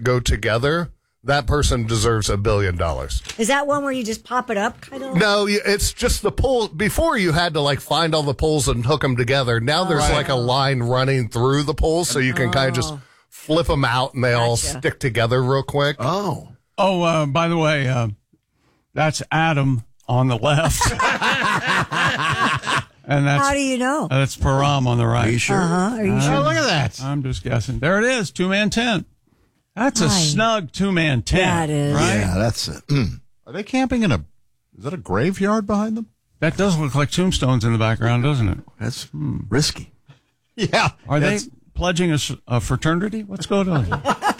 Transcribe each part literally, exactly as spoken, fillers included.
go together, that person deserves a billion dollars. Is that one where you just pop it up? Kind of? No, it's just the pole. Before you had to like find all the poles and hook them together. Now there's right. like a line running through the poles, so you can oh. kind of just flip them out and they gotcha. all stick together real quick. Oh. Oh, uh, by the way, uh, that's Adam on the left. And that's, how do you know? Uh, that's Param on the right. Are you sure? Uh-huh. Are you uh, sure? Oh, look at that. I'm just guessing. There it is, two-man tent. That's a Right. snug two-man tent. That is. Right? Yeah, that's it. Are they camping in a, is that a graveyard behind them? That does look like tombstones in the background, doesn't it? That's hmm. risky. Yeah. Are they pledging a, a fraternity? What's going on?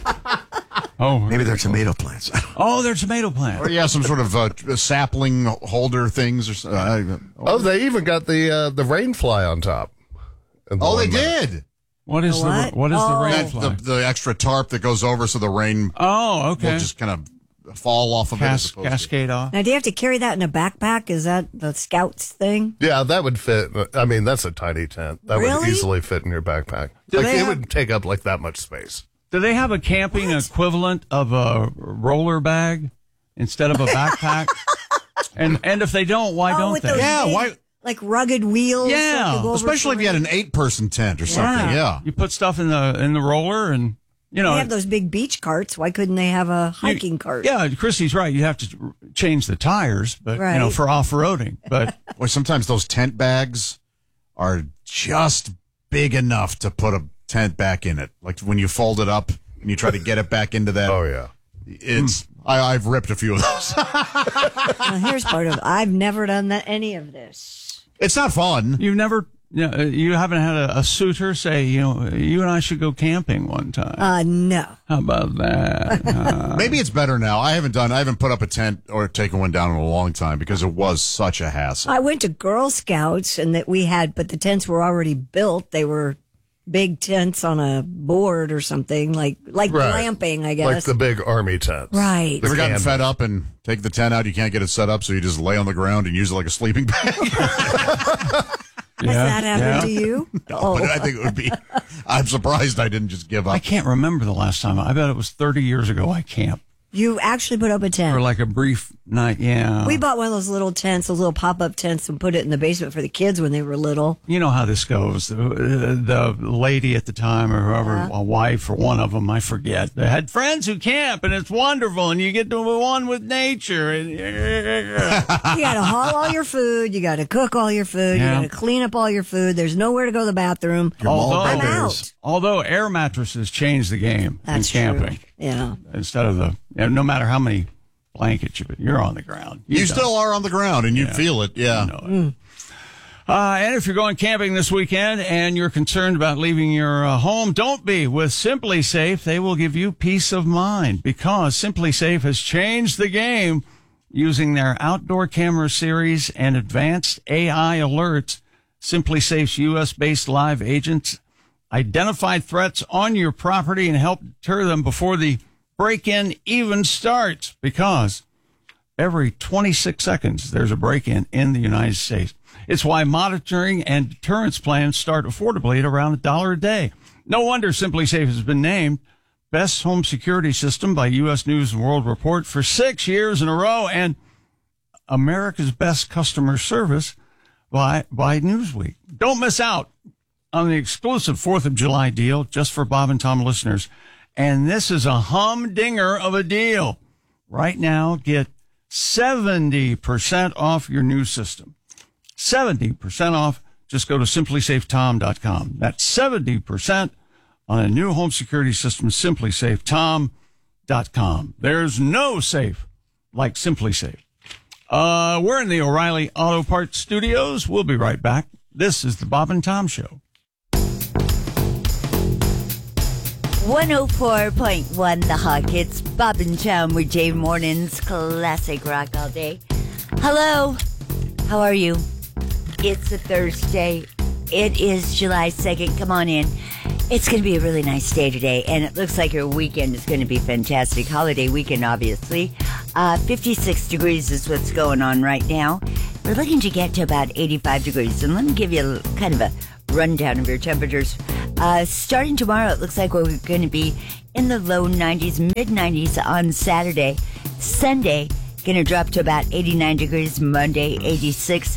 Oh, maybe they're tomato plants. Oh, they're tomato plants. Or yeah, some sort of uh, sapling holder things. Or uh, oh, they even got the uh, the rain fly on top. The oh, they minute. did. What is the what? the what is oh. the rain That, fly? the, the extra tarp that goes over so the rain. Oh, okay. Will just kind of fall off of Cas- it. Cascade to. off. Now, do you have to carry that in a backpack? Is that the Scouts thing? Yeah, that would fit. I mean, that's a tiny tent. That Really? would easily fit in your backpack. Do like they it have- would take up like that much space. Do they have a camping what? equivalent of a roller bag instead of a backpack? and and if they don't, why oh, don't with they? Those Yeah, big, why? Like rugged wheels. Yeah. so you go Especially if you had an eight-person tent or something. Yeah. Yeah. You put stuff in the in the roller, and you know They have those big beach carts. Why couldn't they have a hiking you, cart? Yeah, Christy's right. You have to change the tires, but right. you know, for off-roading. But or sometimes those tent bags are just big enough to put a tent back in it. Like when you fold it up and you try to get it back into that. Oh yeah, it's. I, I've ripped a few of those. Well, here's part of. I've never done that. Any of this. It's not fun. you've never, you, know, you haven't had a, a suitor say, you know, you and I should go camping one time. Uh, no. How about that? Uh, Maybe it's better now. I haven't done. I haven't put up a tent or taken one down in a long time because it was such a hassle. I went to Girl Scouts and that we had, but the tents were already built. They were big tents on a board or something, like like right. glamping, I guess. Like the big army tents. Right. Ever gotten canvas. fed up and take the tent out? You can't get it set up, so you just lay on the ground and use it like a sleeping bag. Has that happened yeah. to you? No, oh. but I think it would be. I'm surprised I didn't just give up. I can't remember the last time. I bet it was thirty years ago I camped. You actually put up a tent. For like a brief night, yeah. We bought one of those little tents, those little pop-up tents, and put it in the basement for the kids when they were little. You know how this goes. The, the lady at the time, or whoever, Uh-huh. a wife or one of them, I forget, they had friends who camp, and it's wonderful, and you get to be one with nature. And, You got to haul all your food. You got to cook all your food. Yeah. You got to clean up all your food. There's nowhere to go to the bathroom. although, I'm out. although air mattresses changed the game That's in camping. true. Yeah. Instead of the, you know, no matter how many blankets you put, you're on the ground. you know. still are on the ground, and you Yeah. feel it. Yeah. You know it. Uh, and if you're going camping this weekend and you're concerned about leaving your uh, home, don't be. With Simply Safe, they will give you peace of mind because Simply Safe has changed the game using their outdoor camera series and advanced A I alerts. Simply Safe's U S-based live agents identify threats on your property and help deter them before the break-in even starts, because every twenty-six seconds there's a break-in in the United States. It's why monitoring and deterrence plans start affordably at around a dollar a day. No wonder Simply Safe has been named Best Home Security System by U S News and World Report for six years in a row, and America's Best Customer Service by, by Newsweek. Don't miss out on the exclusive fourth of July deal just for Bob and Tom listeners. And this is a humdinger of a deal. Right now, get seventy percent off your new system. seventy percent off. Just go to simply safe tom dot com. That's seventy percent on a new home security system, simply safe tom dot com. There's no safe like Simply Safe. Uh, we're in the O'Reilly Auto Parts Studios. We'll be right back. This is the Bob and Tom Show. one oh four point one The Hawk. It's Bob and Tom with Jay Morning's classic rock all day. Hello. How are you? It's a Thursday. It is July second. Come on in. It's going to be a really nice day today, and it looks like your weekend is going to be fantastic. Holiday weekend, obviously. Uh, fifty-six degrees is what's going on right now. We're looking to get to about eighty-five degrees, and let me give you a, kind of a rundown of your temperatures. Uh, starting tomorrow, it looks like we're going to be in the low nineties, mid nineties on Saturday. Sunday, going to drop to about eighty-nine degrees. Monday, eighty-six.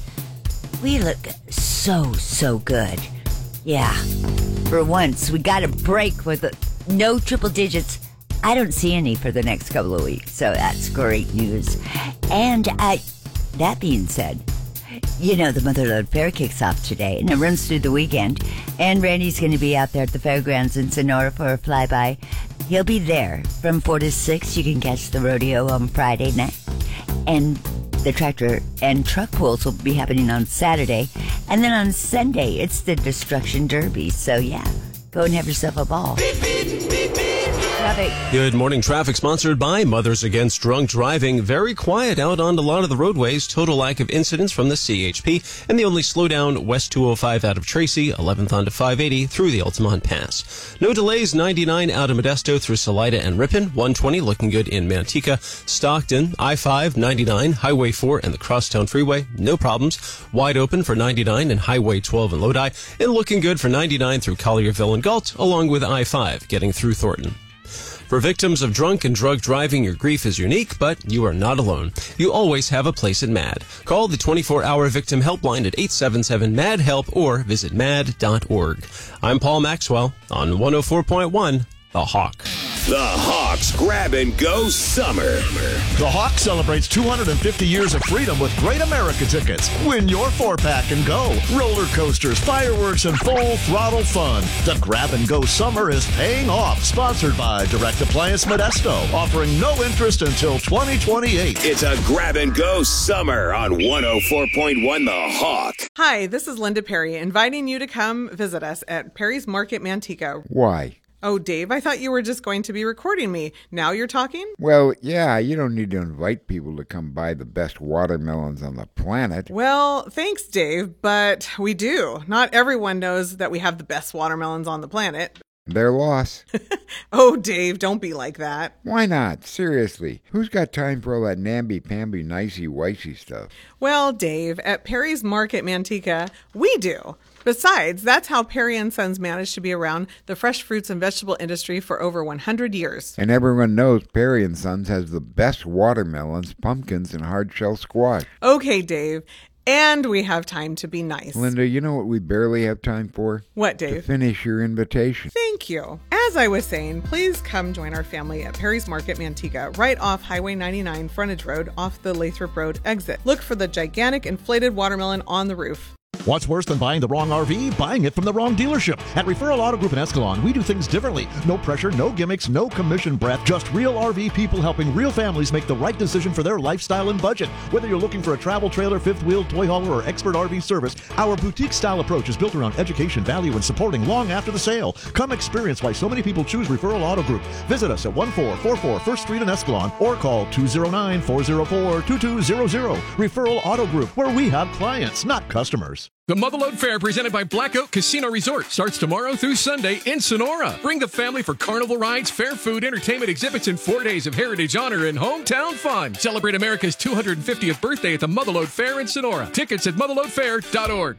We look so, so good. Yeah. For once, we got a break with no triple digits. I don't see any for the next couple of weeks, so that's great news. And uh, that being said, you know, the Motherlode Fair kicks off today, and it runs through the weekend. And Randy's going to be out there at the fairgrounds in Sonora for a flyby. He'll be there from four to six. You can catch the rodeo on Friday night. And the tractor and truck pulls will be happening on Saturday. And then on Sunday, it's the Destruction Derby. So, yeah, go and have yourself a ball. Beep, beep, beep, beep. Traffic. Good morning. Traffic sponsored by Mothers Against Drunk Driving. Very quiet out on a lot of the roadways. Total lack of incidents from the C H P. And the only slowdown, West two oh five out of Tracy, eleventh onto five eighty through the Altamont Pass. No delays, ninety-nine out of Modesto through Salida and Ripon. one twenty looking good in Manteca. Stockton, I five, ninety-nine, Highway four and the Crosstown Freeway. No problems. Wide open for ninety-nine and Highway twelve in Lodi. And looking good for ninety-nine through Collierville and Galt, along with I five getting through Thornton. For victims of drunk and drug driving, your grief is unique, but you are not alone. You always have a place at MAD. Call the twenty-four hour victim helpline at eight seven seven, M A D, HELP or visit mad dot org. I'm Paul Maxwell on one oh four point one, The Hawk. The Hawks Grab and Go Summer. The Hawk celebrates two hundred fifty years of freedom with Great America tickets. Win your four-pack and go. Roller coasters, fireworks, and full throttle fun. The Grab and Go Summer is paying off. Sponsored by Direct Appliance Modesto. Offering no interest until twenty twenty-eight. It's a Grab and Go Summer on one oh four point one The Hawk. Hi, this is Linda Perry, inviting you to come visit us at Perry's Market Manteca. Why? Oh, Dave, I thought you were just going to be recording me. Now you're talking? Well, yeah, you don't need to invite people to come buy the best watermelons on the planet. Well, thanks, Dave, but we do. Not everyone knows that we have the best watermelons on the planet. Their loss. Oh, Dave, don't be like that. Why not? Seriously. Who's got time for all that namby-pamby, nicey-wicey stuff? Well, Dave, at Perry's Market Manteca, we do. Besides, that's how Perry and Sons managed to be around the fresh fruits and vegetable industry for over one hundred years. And everyone knows Perry and Sons has the best watermelons, pumpkins, and hard-shell squash. Okay, Dave. And we have time to be nice. Linda, you know what we barely have time for? What, Dave? To finish your invitation. Thank you. As I was saying, please come join our family at Perry's Market Manteca, right off Highway ninety-nine Frontage Road off the Lathrop Road exit. Look for the gigantic inflated watermelon on the roof. What's worse than buying the wrong R V? Buying it from the wrong dealership. At Referral Auto Group in Escalon, we do things differently. No pressure, no gimmicks, no commission breath. Just real R V people helping real families make the right decision for their lifestyle and budget. Whether you're looking for a travel trailer, fifth wheel, toy hauler, or expert R V service, our boutique-style approach is built around education, value, and supporting long after the sale. Come experience why so many people choose Referral Auto Group. Visit us at one four four four First Street in Escalon or call two oh nine, four oh four, two two zero zero. Referral Auto Group, where we have clients, not customers. The Motherlode Fair presented by Black Oak Casino Resort starts tomorrow through Sunday in Sonora. Bring the family for carnival rides, fair food, entertainment exhibits, and four days of heritage honor and hometown fun. Celebrate America's two hundred fiftieth birthday at the Motherlode Fair in Sonora. Tickets at motherlode fair dot org.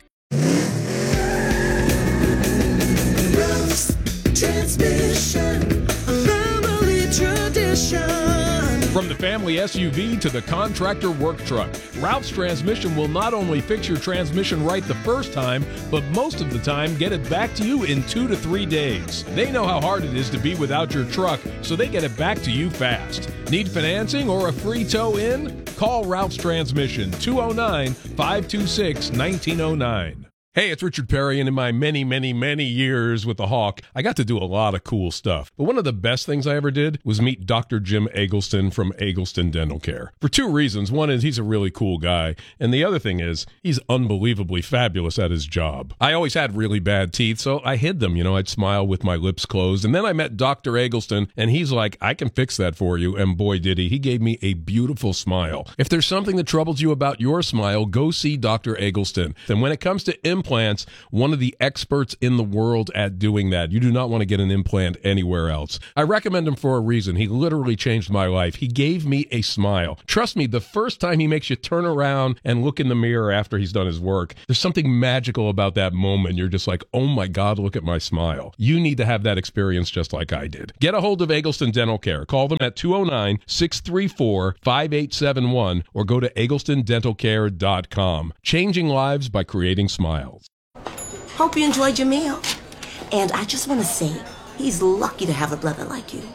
Transmission, family tradition. From the family S U V to the contractor work truck, Ralph's Transmission will not only fix your transmission right the first time, but most of the time get it back to you in two to three days. They know how hard it is to be without your truck, so they get it back to you fast. Need financing or a free tow in? Call Ralph's Transmission, two oh nine, five two six, nineteen oh nine. Hey, it's Richard Perry, and in my many, many, many years with the Hawk, I got to do a lot of cool stuff. But one of the best things I ever did was meet Doctor Jim Eggleston from Eggleston Dental Care. For two reasons. One is he's a really cool guy, and the other thing is he's unbelievably fabulous at his job. I always had really bad teeth, so I hid them. You know, I'd smile with my lips closed, and then I met Doctor Eggleston, and he's like, I can fix that for you, and boy did he. He gave me a beautiful smile. If there's something that troubles you about your smile, go see Doctor Eggleston. And when it comes to implants, Implants, one of the experts in the world at doing that. You do not want to get an implant anywhere else. I recommend him for a reason. He literally changed my life. He gave me a smile. Trust me, the first time he makes you turn around and look in the mirror after he's done his work, there's something magical about that moment. You're just like, oh my God, look at my smile. You need to have that experience just like I did. Get a hold of Eggleston Dental Care. Call them at two oh nine, six three four, five eight seven one or go to eggleston dental care dot com. Changing lives by creating smiles. Hope you enjoyed your meal. And I just want to say, he's lucky to have a brother like you.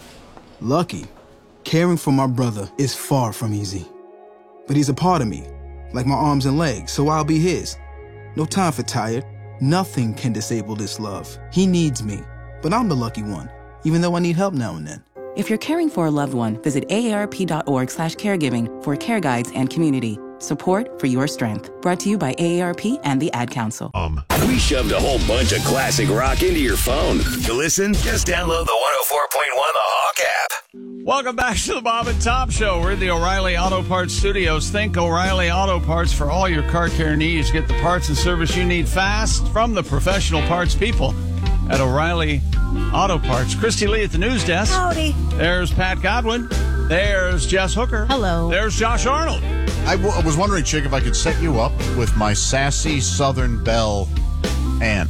Lucky? Caring for my brother is far from easy. But he's a part of me, like my arms and legs, so I'll be his. No time for tired. Nothing can disable this love. He needs me, but I'm the lucky one, even though I need help now and then. If you're caring for a loved one, visit A A R P dot org slash caregiving for care guides and community. Support for your strength. Brought to you by A A R P and the Ad Council. Um, we shoved a whole bunch of classic rock into your phone. To listen, just download the one oh four point one The Hawk app. Welcome back to the Bob and Tom Show. We're at the O'Reilly Auto Parts Studios. Think O'Reilly Auto Parts for all your car care needs. Get the parts and service you need fast from the professional parts people at O'Reilly Auto Parts. Christy Lee at the news desk. Howdy. There's Pat Godwin. There's Jess Hooker. Hello. There's Josh Arnold. I, w- I was wondering, Chick, if I could set you up with my sassy Southern Belle aunt.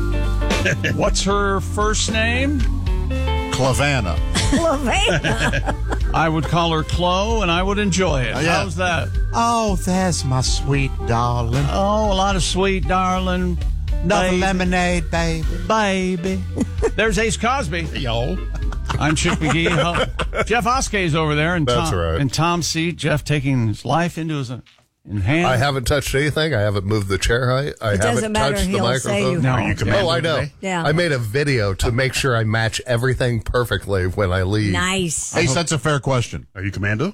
What's her first name? Clavanna. Clavanna. I would call her Chloe, and I would enjoy it. Oh, yeah. How's that? Oh, there's my sweet darling. Oh, a lot of sweet darling. Another baby. lemonade, baby. Baby. There's Ace Cosby. Yo. I'm Chick McGee. Jeff Oskay's over there. And That's Tom, right. And Tom's seat. Jeff taking his life into his in hand. I haven't touched anything. I haven't moved the chair height. I It haven't doesn't matter. touched the He'll microphone. say you No. have. Are you Oh, I know. today? Yeah. I made a video to make sure I match everything perfectly when I leave. Nice. Ace, that's a fair question. Are you commando?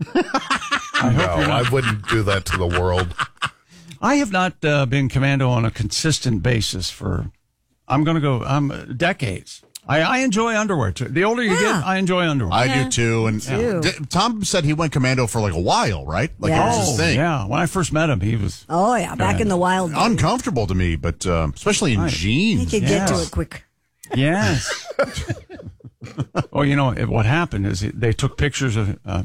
I No, hope you're not. I wouldn't do that to the world. I have not uh, been commando on a consistent basis for, I'm going to go, um, decades. I, I enjoy underwear too. The older you Yeah. get, I enjoy underwear. I Yeah, do too. And too. D- Tom said he went commando for like a while, right? Like Yeah. it was his Oh, thing. yeah. When I first met him, he was. Oh, yeah. Back in the wild. days. Uncomfortable to me, but um, especially in Right. He jeans. could get to Yes. it quick. Yes. Oh, you know, it, what happened is it, they took pictures of uh,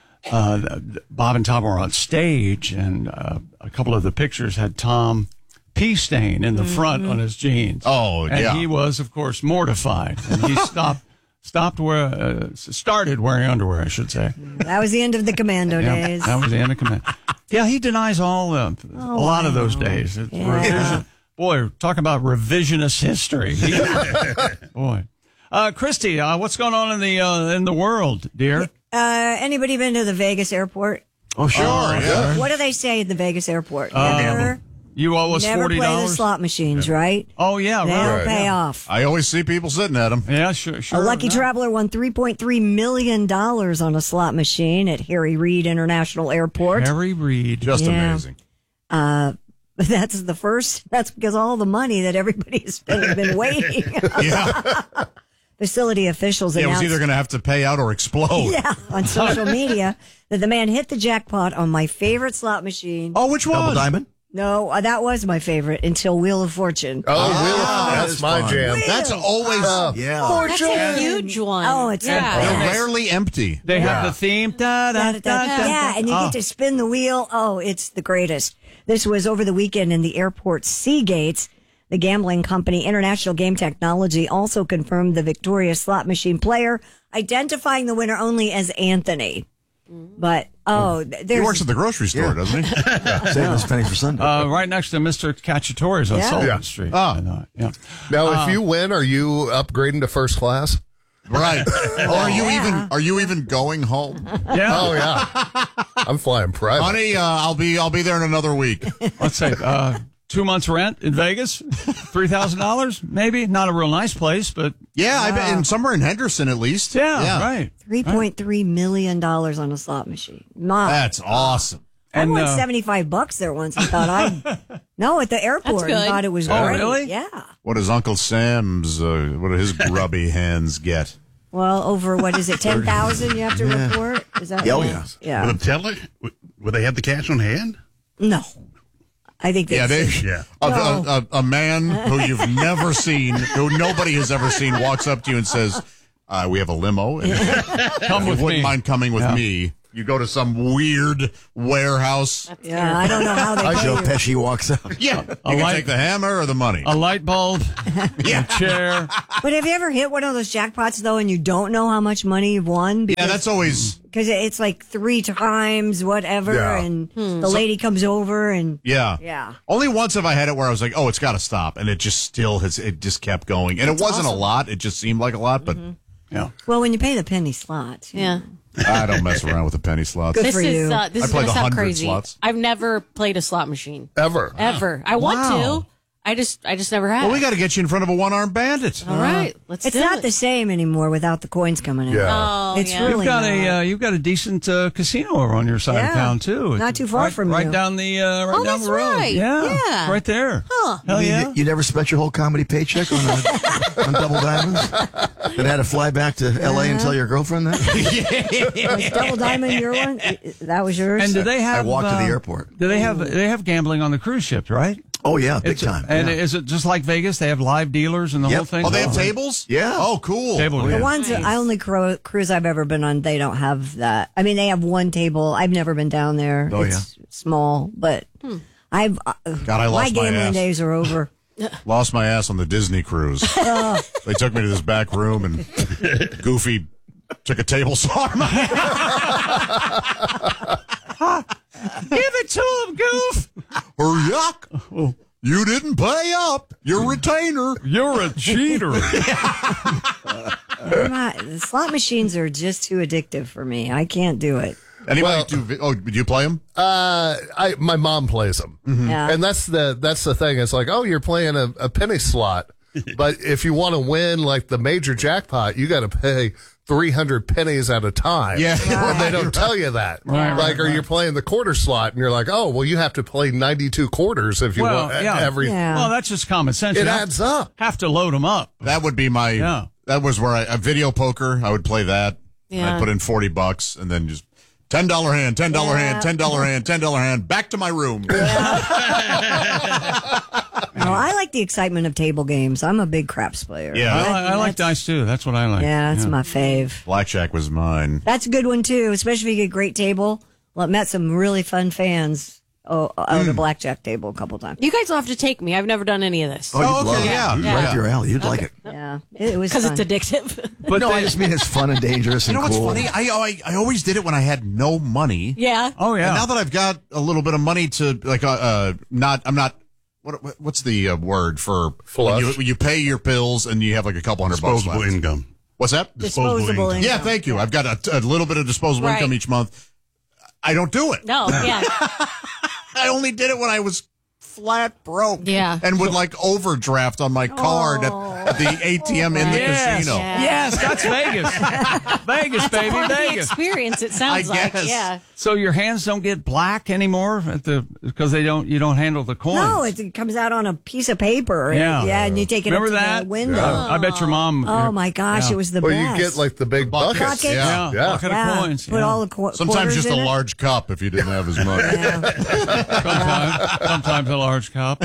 uh, Bob and Tom were on stage, and uh, a couple of the pictures had Tom pea stain in the front on his jeans. Oh, and yeah. he was, of course, mortified, and he stopped stopped wear uh, started wearing underwear, I should say. That was the end of the commando Yeah, days. that was the end of command. Yeah, he denies all uh, Oh, a lot of wow. those days. It's Yeah. revision- boy, talk about revisionist history. He- boy, uh, Christy, uh, what's going on in the uh, in the world, dear? Uh, anybody been to the Vegas airport? Oh, sure. yeah. What do they say at the Vegas airport? Uh, Never, You owe us never forty play the dollars. slot machines, right? Oh yeah, They right. don't pay off. I always see people sitting at them. Yeah, sure, sure. A lucky no. traveler won three point three million dollars on a slot machine at Harry Reid International Airport. Harry Reid. Just Yeah. amazing. Uh, that's the first. That's because all the money that everybody's been, been waiting. Yeah. Facility officials Yeah, it was announced either going to have to pay out or explode. yeah, on social media that the man hit the jackpot on my favorite slot machine. Oh, which one? Double diamond? No, uh, that was my favorite until Wheel of Fortune. Oh, Ah, Wheel, that that's is my fun. jam. That's always. Uh, Yeah. That's a huge one. Oh, it's yeah. the They're best. rarely empty. They Yeah. have the theme. Da, da, da, da, Yeah, and you Oh. get to spin the wheel. Oh, it's the greatest. This was over the weekend in the airport Seagates. The gambling company International Game Technology also confirmed the victorious slot machine player, identifying the winner only as Anthony. But, oh, He there's... works at the grocery store, doesn't he? Saving us penny for Sunday. Uh, right next to Mister Cacciatore's on Yeah. Sullivan Yeah. Street. Ah. I know, yeah. Now, Uh, if you win, are you upgrading to first class? Right. Or are you Yeah. even are you even going home? Yeah. Oh yeah, I'm flying private. Honey, uh, I'll be I'll be there in another week. Let's say uh, two months rent in Vegas, three thousand dollars, maybe. Not a real nice place, but Yeah, I bet and somewhere in Henderson at least. yeah, right. three point three million dollars on a slot machine. My, That's awesome. I And, won uh, seventy-five bucks there once and thought I... No, at the airport. That's good. And thought it was Oh, great. really? Yeah. What does Uncle Sam's uh, what do his grubby hands get? Well, over, what is it, ten thousand you have to report? Is that Yeah, oh, right? yes. Yeah. With a teller? Would they have the cash on hand? No. I think Yeah, they, that's yeah. No. A, a, a man who you've never seen, who nobody has ever seen, walks up to you and says, uh, "We have a limo. And Come if with you wouldn't me." mind coming with Yeah. me." You go to some weird warehouse. Yeah, I don't know how they pay Joe you. Pesci walks up. Yeah, you can light- take the hammer or the money. A light bulb, Yeah. a chair. But have you ever hit one of those jackpots, though, and you don't know how much money you've won? Yeah, that's always. Because it's like three times whatever, Yeah. and Hmm. the So- lady comes over and... Yeah. Yeah. Only once have I had it where I was like, "Oh, it's got to stop," and it just still has. It just kept going, and That's it wasn't awesome. a lot. It just seemed like a lot, but yeah. Well, when you pay the penny slots. Yeah. I don't mess around with the penny slots. This is uh, this I is play gonna the sound hundred crazy. slots. I've never played a slot machine Ever. ever. I want Wow. to. I just I just never have. Well, we got to get you in front of a one-armed bandit. All right, let's It's do not it. the same anymore without the coins coming in. Yeah. Oh, It's yeah. really You've got not. a uh, you've got a decent uh, casino over on your side Yeah. of town too. Not too far right, from right you. down the uh, right Oh, down that's the road. right. Yeah, Yeah. right there. Huh. Hell you, yeah! you never spent your whole comedy paycheck on, a, on Double Diamonds? And had to fly back to L A and tell your girlfriend that? Was Double Diamond your one? That was yours? And do they have? I walked to the uh, airport. Do they have? They have gambling on the cruise ships, right? Oh, yeah, big It's- time. And yeah. is it just like Vegas? They have live dealers and the Yep. whole thing. Oh, they have tables? Yeah. Oh, cool. Table The games. ones that I only cru- cruise I've ever been on, they don't have that. I mean, they have one table. I've never been down there. Oh, it's small, but I've uh, God, I lost my my gambling ass. days are over. Lost my ass on the Disney cruise. Oh. They took me to this back room, and Goofy took a table saw. in my Give it to him, Goof. Hurry up. You didn't pay up. Your retainer. You're a cheater. I'm not- the slot machines are just too addictive for me. I can't do it. Anybody Well- do? vi- Oh, do you play them? Uh, I my mom plays them, Yeah. and that's the that's the thing. It's like, oh, you're playing a, a penny slot, but if you want to win like the major jackpot, you got to pay three hundred pennies at a time. Yeah. and they don't tell you that. Right, right, like, or right. you're playing the quarter slot, and you're like, oh, well, you have to play ninety-two quarters if you Well, want yeah. every. Yeah. Well, that's just common sense. It You have- adds up. Have to load them up. That would be my. Yeah. That was where I a video poker. I would play that. And Yeah. I'd put in forty bucks, and then just. Ten dollar hand, ten dollar Yeah. hand, ten dollar hand, ten dollar hand. Back to my room. No, I like the excitement of table games. I'm a big craps player. Yeah. I, That- li- I like that's- dice too. That's what I like. Yeah, that's my fave. Blackjack was mine. That's a good one too, especially if you get a great table. Well, I met some really fun fans oh, at a blackjack table a couple times. You guys will have to take me. I've never done any of this. Oh, you'd Oh, okay, love it. yeah. You'd Yeah. Right up your alley. You'd like it. Yeah, it, it was Because fun. it's addictive. But no, they- I just mean it's fun and dangerous You and know what's cool. funny? I, I I always did it when I had no money. yeah. Oh yeah. And now that I've got a little bit of money to like, uh, uh not I'm not. What what- what's the uh, word for when Flush? you, when you pay your bills and you have like a couple hundred bucks Disposable left? income. What's that? Disposable income. Yeah, thank you. I've got a, a little bit of disposable Right. income each month. I don't do it. No. Yeah. I only did it when I was flat broke. Yeah. And would like overdraft on my card at, at the A T M in the yes. casino. Yeah. Yes, that's Vegas. Vegas, That's baby, a part of the Vegas. experience. It sounds I like. guess. Yeah. So your hands don't get black anymore at the because they don't you don't handle the coins. No, it, it comes out on a piece of paper. Yeah. yeah, and you take it Remember up to that? the window. I bet your mom. Oh my gosh, Yeah. it was the Well, best. you get like the big buckets. Buckets? Yeah. Yeah, bucket yeah, of coins. put yeah. all the qu- Sometimes quarters just a in it. large cup if you didn't have as much. sometimes, sometimes a large cup.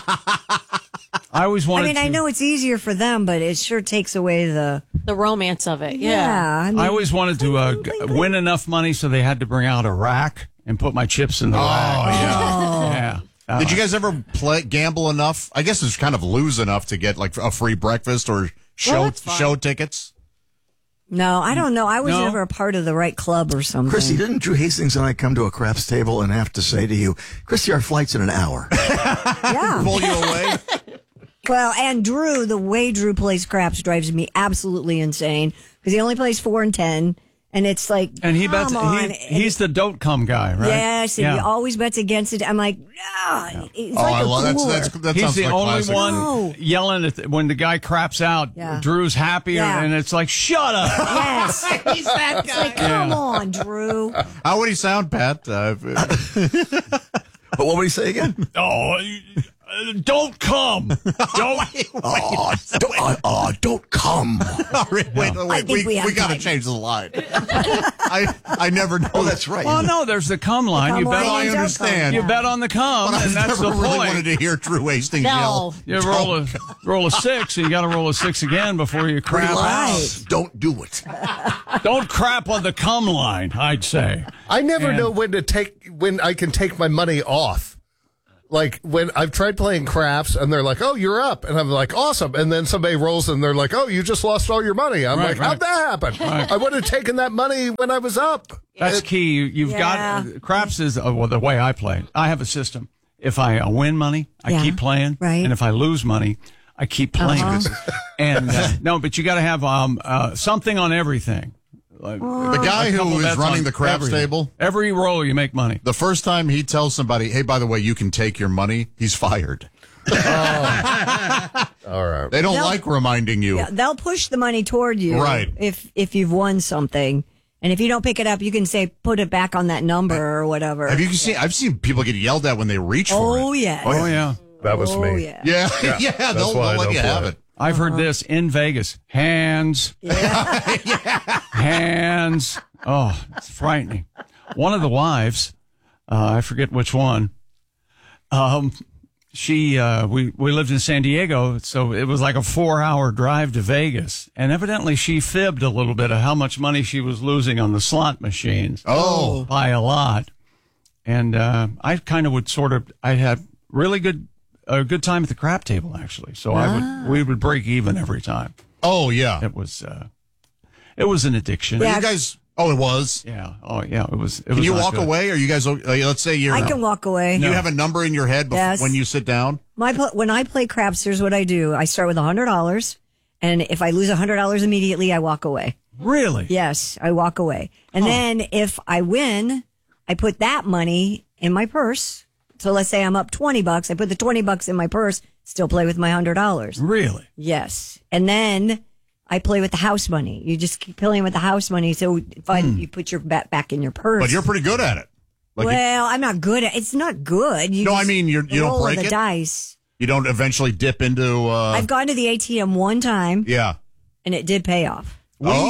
I always I wanted. mean, I to- know it's easier for them, but it sure takes away the The romance of it. yeah. Yeah. I, mean, I always wanted to uh, g- win enough money so they had to bring out a rack and put my chips in the rack. yeah. Yeah. Uh, Did you guys ever play gamble enough? I guess it's kind of lose enough to get like a free breakfast or show that's fun. show tickets. no, I don't know. I was No? never a part of the right club or something. Chrissy, didn't Drew Hastings and I come to a craps table and have to say to you, Chrissy, our flight's in an hour? yeah. Pull you away. Well, and Drew, the way Drew plays craps drives me absolutely insane because he only plays four and ten, and it's like, and he come bets. on. He, he's the don't come guy, right? Yes, and Yeah. he always bets against it. I'm like, no, it's Oh, like I a love that's, cooler. that's that He's sounds the like only classic. one No. yelling at the, when the guy craps out. Yeah. Drew's happy, Yeah. and it's like, shut up. Yes, he's that guy. Like, come on, Drew. How would he sound, Pat? Uh, But what would he say again? Oh, you- don't come. Don't. Oh, don't, uh, uh, don't come. All right, wait, Yeah. wait, I think we, we have we got to time. change the line. I I never know. Oh, that's right. Well, no, there's the come line. come You bet. line I and don't understand. You come. bet on the come, But and I've that's never the really point. wanted to hear Drew Hastings No. yell. You roll a roll a six, and you got to roll a six again before you crap Relax. Don't do it. out. Don't crap on the come line. I'd say. I never And- know when to take when I can take my money off. Like when I've tried playing craps and they're like, "Oh, you're up," and I'm like, "Awesome!" And then somebody rolls and they're like, "Oh, you just lost all your money." I'm Right, like, right. "How'd that happen? Right. I would have taken that money when I was up." That's It- key. You, you've Yeah. got craps is uh, well the way I play. I have a system. If I uh, win money, I Yeah. keep playing, Right. and if I lose money, I keep playing. Uh-huh. And uh, no, but you got to have um, uh, something on everything. Like, The guy a couple who is bets running on the craps everything. table, Every roll you make money. the first time he tells somebody, "Hey, by the way, you can take your money," he's fired. All right. They don't No. like reminding you. Yeah, they'll push the money toward you, Right. If if you've won something, and if you don't pick it up, you can say put it back on that number or whatever. Have you seen? I've seen people get yelled at when they reach for Oh it. yes. Oh yeah, That was Oh me. yeah. Yeah, yeah, Yeah, they'll, that's why I they'll let don't you play have it. it. I've heard this in Vegas. Hands, hands. Oh, it's frightening. One of the wives, uh, I forget which one. Um, she, uh, we, we lived in San Diego, so it was like a four hour drive to Vegas. And evidently she fibbed a little bit of how much money she was losing on the slot machines. Oh. By a lot. And, uh, I kind of would sort of, I had really good, a good time at the crap table, actually. So I would, we would break even every time. Oh yeah, It was, uh, it was an addiction. But you guys. Oh, it was. Yeah. Oh, yeah. It was. It Can was you not walk good. away? Are you guys? Uh, let's say you're. I can walk away. You have a number in your head before, Yes. when you sit down. My pl- when I play craps, here's what I do: I start with a hundred dollars, and if I lose a hundred dollars immediately, I walk away. Really? Yes, I walk away, and then if I win, I put that money in my purse. So let's say I'm up twenty bucks. I put the twenty bucks in my purse. Still play with my hundred dollars. Really? Yes, and then I play with the house money. You just keep playing with the house money. So if I, you put your bet back in your purse. But you're pretty good at it. Like you- well, I'm not good at. It's not good. You No, I just mean, you're- you don't roll break the it? dice. You don't eventually dip into. Uh, I've gone to the A T M one time, yeah. and it did pay off. We Oh.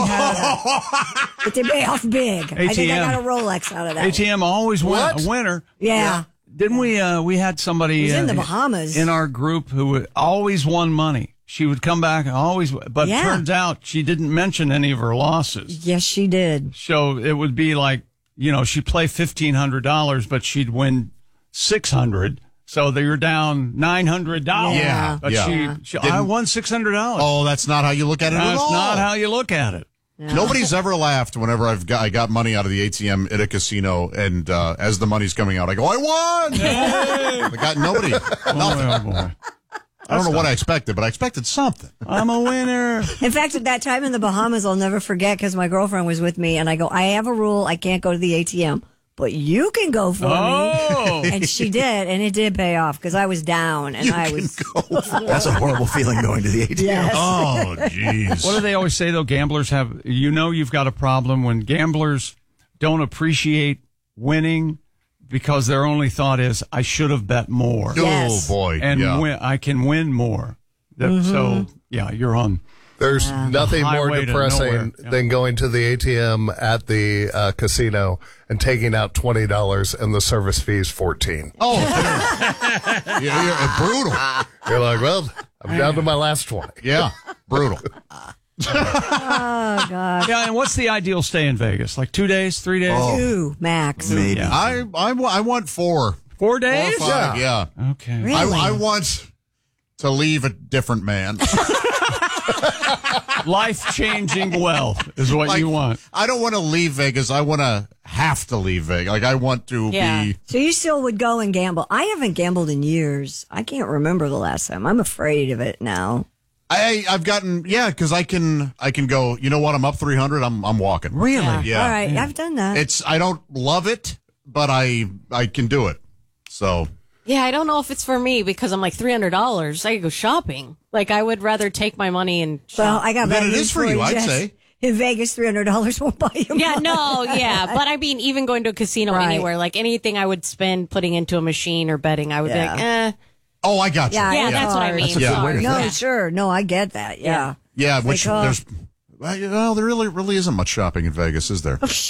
had It did pay off big. I think I A T M. got a Rolex out of that. A T M always win, What? a winner. Yeah. Didn't we? Uh, we had somebody It was in uh, the Bahamas. in our group who would- always won money. She would come back and always, but Yeah. turns out she didn't mention any of her losses. Yes, she did. So it would be like, you know, she'd play fifteen hundred dollars, but she'd win six hundred. So they were down nine hundred dollars. Yeah, but yeah. she, she I Didn't- won six hundred dollars. Oh, that's not how you look at it at That's all. not how you look at it. Nobody's ever laughed whenever I've got I got money out of the A T M at a casino, and uh, as the money's coming out, I go, "I won!" I got nobody. Nothing. Oh, boy. I don't know what I expected, but I expected something. I'm a winner. In fact, at that time in the Bahamas, I'll never forget because my girlfriend was with me, and I go, I have a rule: I can't go to the A T M, but you can go for Oh. me. And she did, and it did pay off because I was down, and I was. That's a horrible feeling going to the A T M. Yes. Oh, jeez. What do they always say though? Gamblers have, you know, you've got a problem when gamblers don't appreciate winning because their only thought is, I should have bet more. Yes. Oh boy! And yeah. win, I can win more. That- Mm-hmm. So, yeah, you're on. There's nothing more highway to nowhere. depressing Yeah. than going to the A T M at the uh, casino and taking out twenty dollars and the service fee is fourteen. Oh, dude. yeah, yeah, brutal. You're like, well, I'm down to my last twenty. Yeah, brutal. Oh God. Yeah, and what's the ideal stay in Vegas? Like two days, three days? Two max. Maybe. Yeah. I, I, wa- I want four. Four Four or days? five, yeah. Okay. Really? I, I want to leave a different man. Life changing wealth is what Like, you want. I don't want to leave Vegas. I want to have to leave Vegas. Like, I want to Yeah. be. So you still would go and gamble? I haven't gambled in years. I can't remember the last time. I'm afraid of it now. I, I've gotten, yeah, because I can, I can go, you know what? I'm up three hundred. I'm, I'm walking. Really? Yeah. Yeah. All right. I've done that. It's, I don't love it, but I, I can do it. So, Yeah, I don't know if it's for me because I'm like three hundred dollars. I could go shopping. Like, I would rather take my money and well, shop. I got Then bad it news is for you, I'd Jess. say. In Vegas, three hundred dollars won't buy you. Yeah, much. no, yeah. But I mean, even going to a casino Right. anywhere, like anything I would spend putting into a machine or betting, I would Yeah. be like, eh. Oh, I got you. Yeah, Yeah, it's that's what I hard. mean. That's a good way to No, think. sure. No, I get that. Yeah. Yeah, It's which like, oh. there's. Well, there really really isn't much shopping in Vegas, is there? What is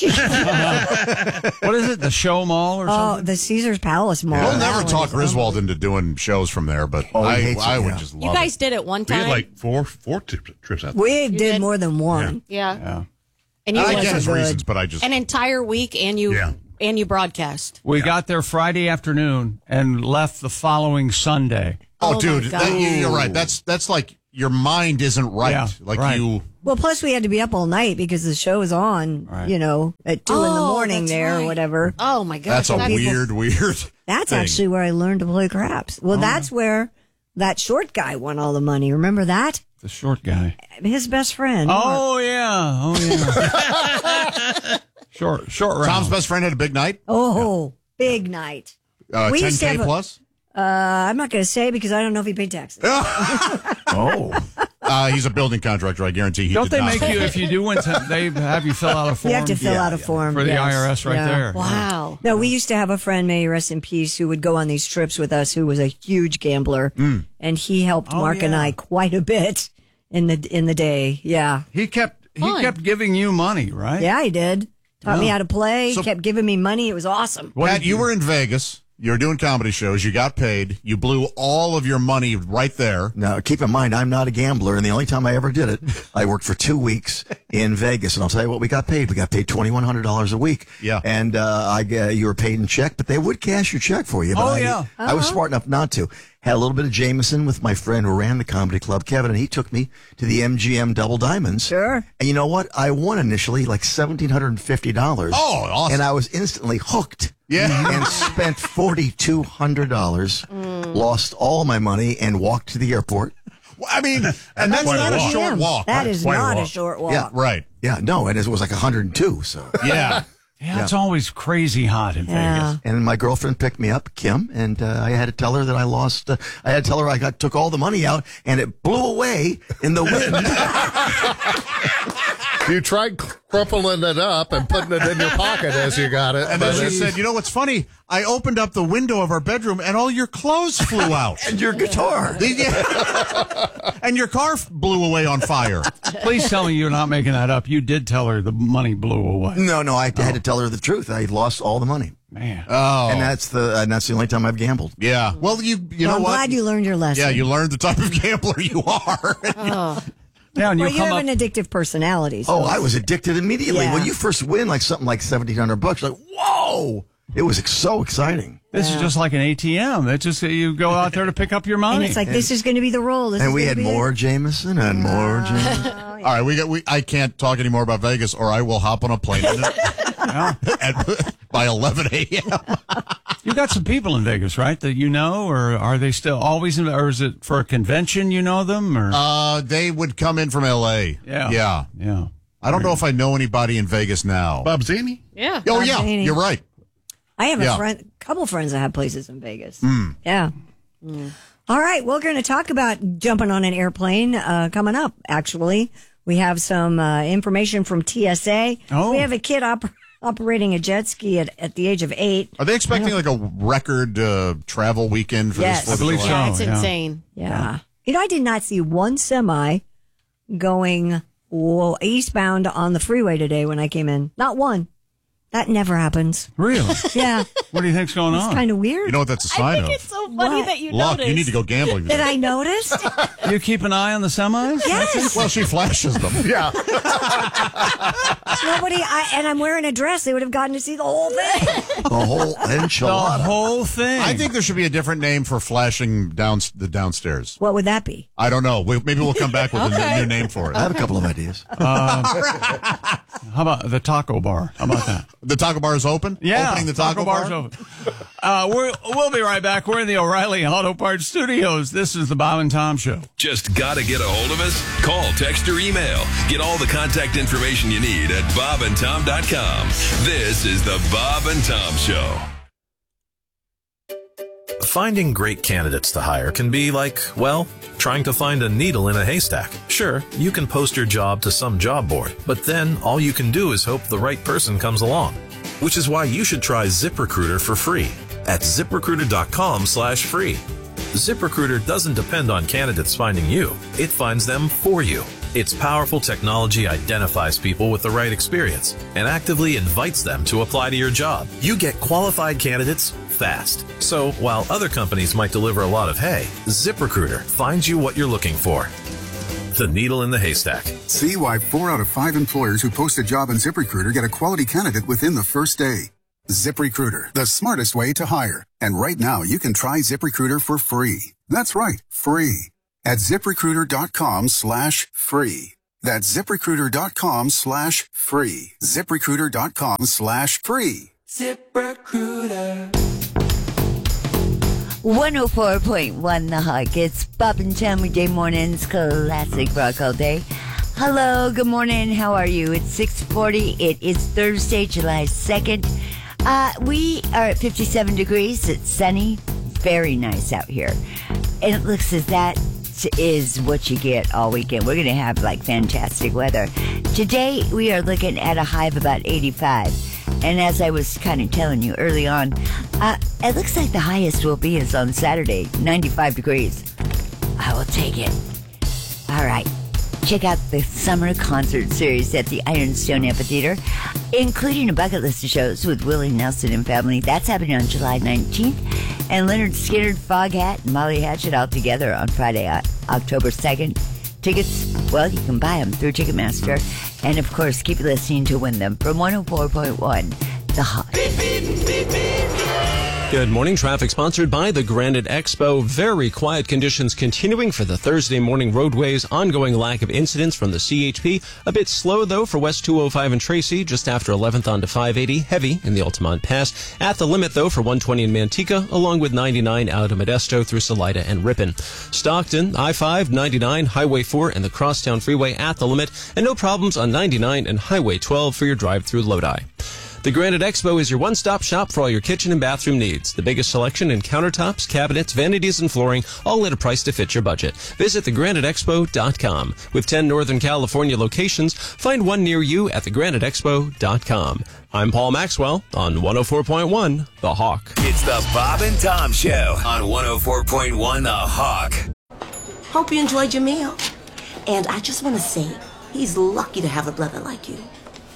it? The Show Mall or Oh, something? the Caesar's Palace Mall. We'll That never one talk is Griswold into doing shows from there, but Oh, he I, hates it, I would yeah. just love You guys did it one We time. had like four four tri- trips out there. We did, did? more than one. yeah. Yeah. And it. you I went get his good. reasons, but I just. an entire week, and you Yeah. and you broadcast. We got there Friday afternoon and left the following Sunday. Oh, Oh, my dude, God. that, you- you're right. That's that's like your mind isn't right. Yeah, like right. you. Well, plus we had to be up all night because the show is on, Right. you know, at two in the Oh, morning that's there or right. whatever. Oh my gosh, That's a that's- weird, weird. That's thing. actually where I learned to play craps. Well, that's where that short guy won all the money. Remember that? The short guy. His best friend. Oh, yeah. Oh, yeah. short, short round. Tom's best friend had a big night. Oh, big night. Uh, We ten used to K have a- plus. Uh, I'm not going to say because I don't know if he paid taxes. Oh, uh, he's a building contractor. I guarantee he. Don't did they not. make you, if you do win, to, they have you fill out a form? You have to fill out a form For the yes. I R S right Yeah. there. Wow. No, we used to have a friend, may he rest in peace, who would go on these trips with us, who was a huge gambler, and he helped Oh, Mark and yeah. I quite a bit in the in the day. Yeah, He kept he Fun. kept giving you money, right? yeah, he did. Taught me Yeah. how to play. So- kept giving me money. It was awesome. What Pat, did you were in Vegas. You were doing comedy shows. You got paid. You blew all of your money right there. Now, keep in mind, I'm not a gambler, and the only time I ever did it, I worked for two weeks in Vegas, and I'll tell you what we got paid. We got paid twenty-one hundred dollars a week. Yeah. And uh, I uh, you were paid in check, but they would cash your check for you. But Oh, I, yeah. I was smart enough not to. Had a little bit of Jameson with my friend who ran the comedy club, Kevin, and he took me to the M G M Double Diamonds. Sure. And you know what? I won initially like one thousand seven hundred fifty dollars. Oh, awesome. And I was instantly hooked. Yeah. And spent four thousand two hundred dollars, lost all my money, and walked to the airport. Well, I mean, and that's quite a not a walk. short Damn, walk. That right? is Quite a not a, walk. short walk. Yeah. Right. Yeah, no, and it was like one hundred two, so. Yeah. Yeah, it's always crazy hot in Yeah. Vegas. And my girlfriend picked me up, Kim, and uh, I had to tell her that I lost. Uh, I had to tell her I got took all the money out, and it blew away in the wind. You tried crumpling it up and putting it in your pocket as you got it. And but then she it's- said, "You know what's funny? I opened up the window of our bedroom, and all your clothes flew out, and your guitar, and your car f- blew away on fire." Please tell me you're not making that up. You did tell her the money blew away. no, no, I had to tell her the truth. I lost all the money, Man. Oh, and that's the and that's the only time I've gambled. yeah. Well, you you Well, know I'm what? glad you learned your lesson. yeah, you learned the type of gambler you are. Oh. Yeah, and you Well, you come have up. an addictive personality. So Oh, I was addicted immediately. Yeah. When you first win like something like seventeen hundred bucks, like whoa, it was ex- so exciting. This is just like an A T M. It's just that you go out there to pick up your money. and it's like, this is going to be the role. This And is we gonna had be more Jameson and more Jameson. All right, we got. We I can't talk anymore about Vegas, or I will hop on a plane in it at, by eleven a.m. You got some people in Vegas, right? That you know, or are they still always in? Or is it for a convention? You know them, or Uh, they would come in from L A. yeah, yeah. yeah. I don't know if I know anybody in Vegas now. Bob Zaney? Yeah. Oh Bob yeah, Zaney. you're right. I have Yeah. a friend, couple friends that have places in Vegas. Mm. Yeah. All right, we're going to talk about jumping on an airplane uh, coming up. Actually, we have some uh, information from T S A. Oh. We have a kid op- operating a jet ski at, at the age of eight. Are they expecting like a record uh, travel weekend for Yes. this? I believe Yeah, so. it's yeah. insane. Yeah. You know, I did not see one semi going whoa, eastbound on the freeway today when I came in. Not one. That never happens. Really? Yeah. What do you think's going It's on? kind of weird. You know what that's a sign of? It's so funny What? that you Luck, noticed. you need to go gambling. Did I notice? You keep an eye on the semis? Yes. Well, she flashes them. yeah. Nobody, I, and I'm wearing a dress. They would have gotten to see the whole thing. The whole The enchilada. whole thing. I think there should be a different name for flashing down the downstairs. What would that be? I don't know. We, maybe we'll come back with a Okay. new, new name for I have it. a couple of ideas. How about the taco bar? How about that? The taco bar is open. Yeah, Opening the taco, bar's bar. open. Uh, we're, we'll be right back. We're in the O'Reilly Auto Parts Studios. This is the Bob and Tom Show. Just gotta get a hold of us? Call, text, or email. Get all the contact information you need at bob and tom dot com. This is the Bob and Tom Show. Finding great candidates to hire can be like, well, trying to find a needle in a haystack. Sure, you can post your job to some job board, but then all you can do is hope the right person comes along. Which is why you should try ZipRecruiter for free at zip recruiter dot com slash free. ZipRecruiter doesn't depend on candidates finding you. It finds them for you. Its powerful technology identifies people with the right experience and actively invites them to apply to your job. You get qualified candidates fast. So while other companies might deliver a lot of hay, ZipRecruiter finds you what you're looking for. The needle in the haystack. See why four out of five employers who post a job on ZipRecruiter get a quality candidate within the first day. ZipRecruiter, the smartest way to hire. And right now, you can try ZipRecruiter for free. That's right, free. At ZipRecruiter.com slash free. That's ZipRecruiter.com slash free. ZipRecruiter.com slash free. ZipRecruiter. one oh four point one The Hawk. It's Bob and Tom weekday mornings, classic rock all day. Hello, good morning. How are you? It's six forty. It is Thursday, July second. Uh, we are at fifty-seven degrees. It's sunny. Very nice out here. And it looks as that is what you get all weekend. We're going to have like fantastic weather. Today, we are looking at a high of about eighty-five. And as I was kind of telling you early on, uh, it looks like the highest will be is on Saturday, ninety-five degrees. I will take it. All right. Check out the summer concert series at the Ironstone Amphitheater, including a bucket list of shows with Willie Nelson and family. That's happening on July nineteenth. And Leonard Skinner, Foghat, and Molly Hatchet all together on Friday, uh, October second. Tickets, well, you can buy them through Ticketmaster. And, of course, keep listening to win them from one oh four point one The Hot. Good morning. Traffic sponsored by the Granite Expo. Very quiet conditions continuing for the Thursday morning roadways. Ongoing lack of incidents from the C H P. A bit slow, though, for West two oh five and Tracy, just after eleventh onto five eighty. Heavy in the Altamont Pass. At the limit, though, for one twenty in Manteca, along with ninety-nine out of Modesto through Salida and Ripon. Stockton, I five, ninety-nine, Highway four, and the Crosstown Freeway at the limit. And no problems on ninety-nine and Highway twelve for your drive through Lodi. The Granite Expo is your one-stop shop for all your kitchen and bathroom needs. The biggest selection in countertops, cabinets, vanities, and flooring, all at a price to fit your budget. Visit the granite expo dot com. With ten Northern California locations, find one near you at the granite expo dot com. I'm Paul Maxwell on one oh four point one The Hawk. It's the Bob and Tom Show on one oh four point one The Hawk. Hope you enjoyed your meal. And I just want to say, he's lucky to have a brother like you.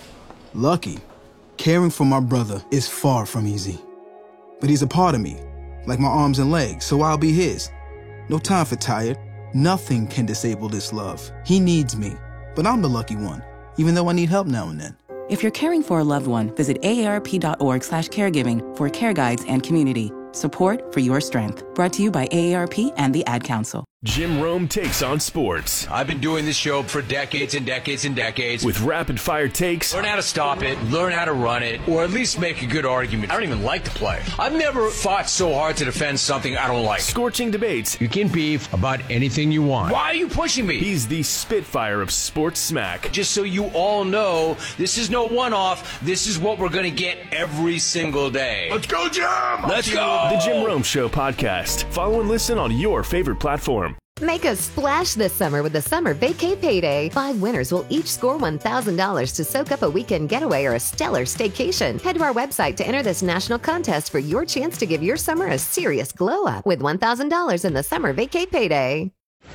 Lucky? Caring for my brother is far from easy. But he's a part of me, like my arms and legs, so I'll be his. No time for tired. Nothing can disable this love. He needs me, but I'm the lucky one, even though I need help now and then. If you're caring for a loved one, visit A A R P dot org slash caregiving for care guides and community. Support for your strength. Brought to you by A A R P and the Ad Council. Jim Rome takes on sports. I've been doing this show for decades and decades and decades. With rapid fire takes. Learn how to stop it, learn how to run it, or at least make a good argument. I don't even like the play. I've never fought so hard to defend something I don't like. Scorching debates. You can beef about anything you want. Why are you pushing me? He's the Spitfire of sports smack. Just so you all know, this is no one-off. This is what we're going to get every single day. Let's go, Jim! Let's go! The Jim Rome Show podcast. Follow and listen on your favorite platform. Make a splash this summer with the Summer Vacay Payday. Five winners will each score one thousand dollars to soak up a weekend getaway or a stellar staycation. Head to our website to enter this national contest for your chance to give your summer a serious glow up with one thousand dollars in the Summer Vacay Payday.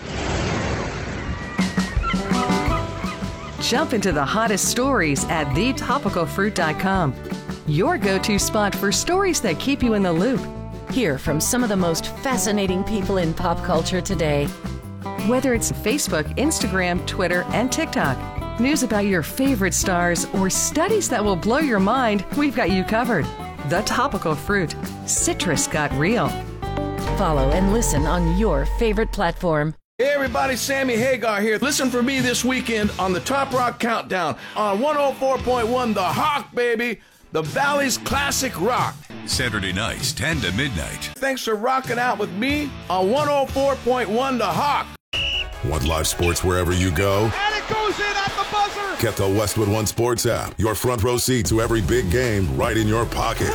Jump into the hottest stories at the topical fruit dot com. Your go-to spot for stories that keep you in the loop. Hear from some of the most fascinating people in pop culture today. Whether it's Facebook, Instagram, Twitter, and TikTok, news about your favorite stars, or studies that will blow your mind, we've got you covered. The Topical Fruit. Citrus got real. Follow and listen on your favorite platform. Hey everybody, Sammy Hagar here. Listen for me this weekend on the Top Rock Countdown on one oh four point one The Hawk, baby. The Valley's classic rock. Saturday nights, ten to midnight. Thanks for rocking out with me on one oh four point one The Hawk. Want live sports wherever you go? And it goes in at the buzzer. Get the Westwood One Sports app. Your front row seat to every big game right in your pocket.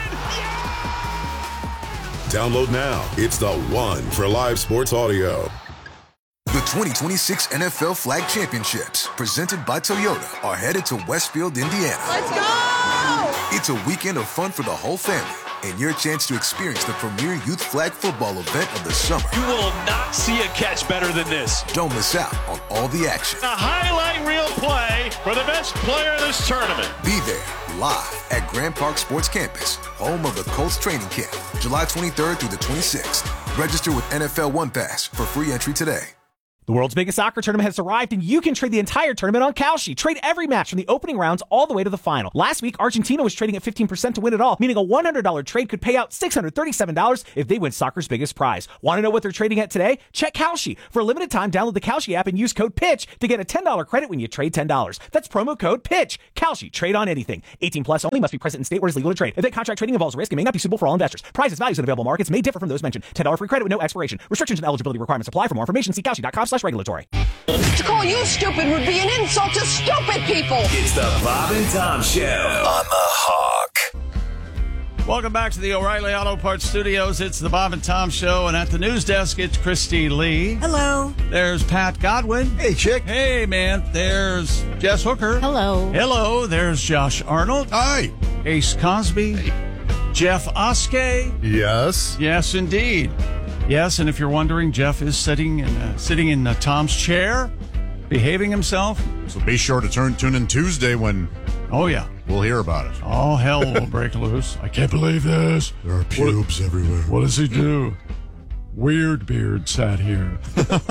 Download now. It's the one for live sports audio. The twenty twenty-six N F L Flag Championships, presented by Toyota, are headed to Westfield, Indiana. Let's go! It's a weekend of fun for the whole family, and your chance to experience the premier youth flag football event of the summer. You will not see a catch better than this. Don't miss out on all the action. A highlight reel play for the best player in this tournament. Be there live at Grand Park Sports Campus, home of the Colts training camp, July twenty-third through the twenty-sixth. Register with N F L One Pass for free entry today. The world's biggest soccer tournament has arrived, and you can trade the entire tournament on Kalshi. Trade every match from the opening rounds all the way to the final. Last week, Argentina was trading at fifteen percent to win it all, meaning a one hundred dollars trade could pay out six hundred thirty-seven dollars if they win soccer's biggest prize. Want to know what they're trading at today? Check Kalshi. For a limited time, download the Kalshi app and use code PITCH to get a ten dollars credit when you trade ten dollars. That's promo code PITCH. Kalshi. Trade on anything. eighteen plus only. Must be present in state where it's legal to trade. Event contract trading involves risk and may not be suitable for all investors. Prizes, values, and available markets may differ from those mentioned. ten dollars free credit with no expiration. Restrictions and eligibility requirements apply. For more information, see Kalshi.com slash regulatory. To call you stupid would be an insult to stupid people. It's the Bob and Tom Show on the Hawk. Welcome back to the O'Reilly Auto Parts Studios. It's the Bob and Tom Show, and at the news desk, it's Christy Lee. Hello. There's Pat Godwin. Hey, chick. Hey, man. There's Jess Hooker. Hello. Hello. There's Josh Arnold. Hi. Ace Cosby. Hey. Jeff Oskey. Yes. Yes, indeed. Yes, and if you're wondering, Jeff is sitting in, uh, sitting in uh, Tom's chair, behaving himself. So be sure to turn tune in Tuesday when oh yeah we'll hear about it. All hell will break loose. I can't believe this. There are pubes what, everywhere. What does he do? Weird Beard sat here.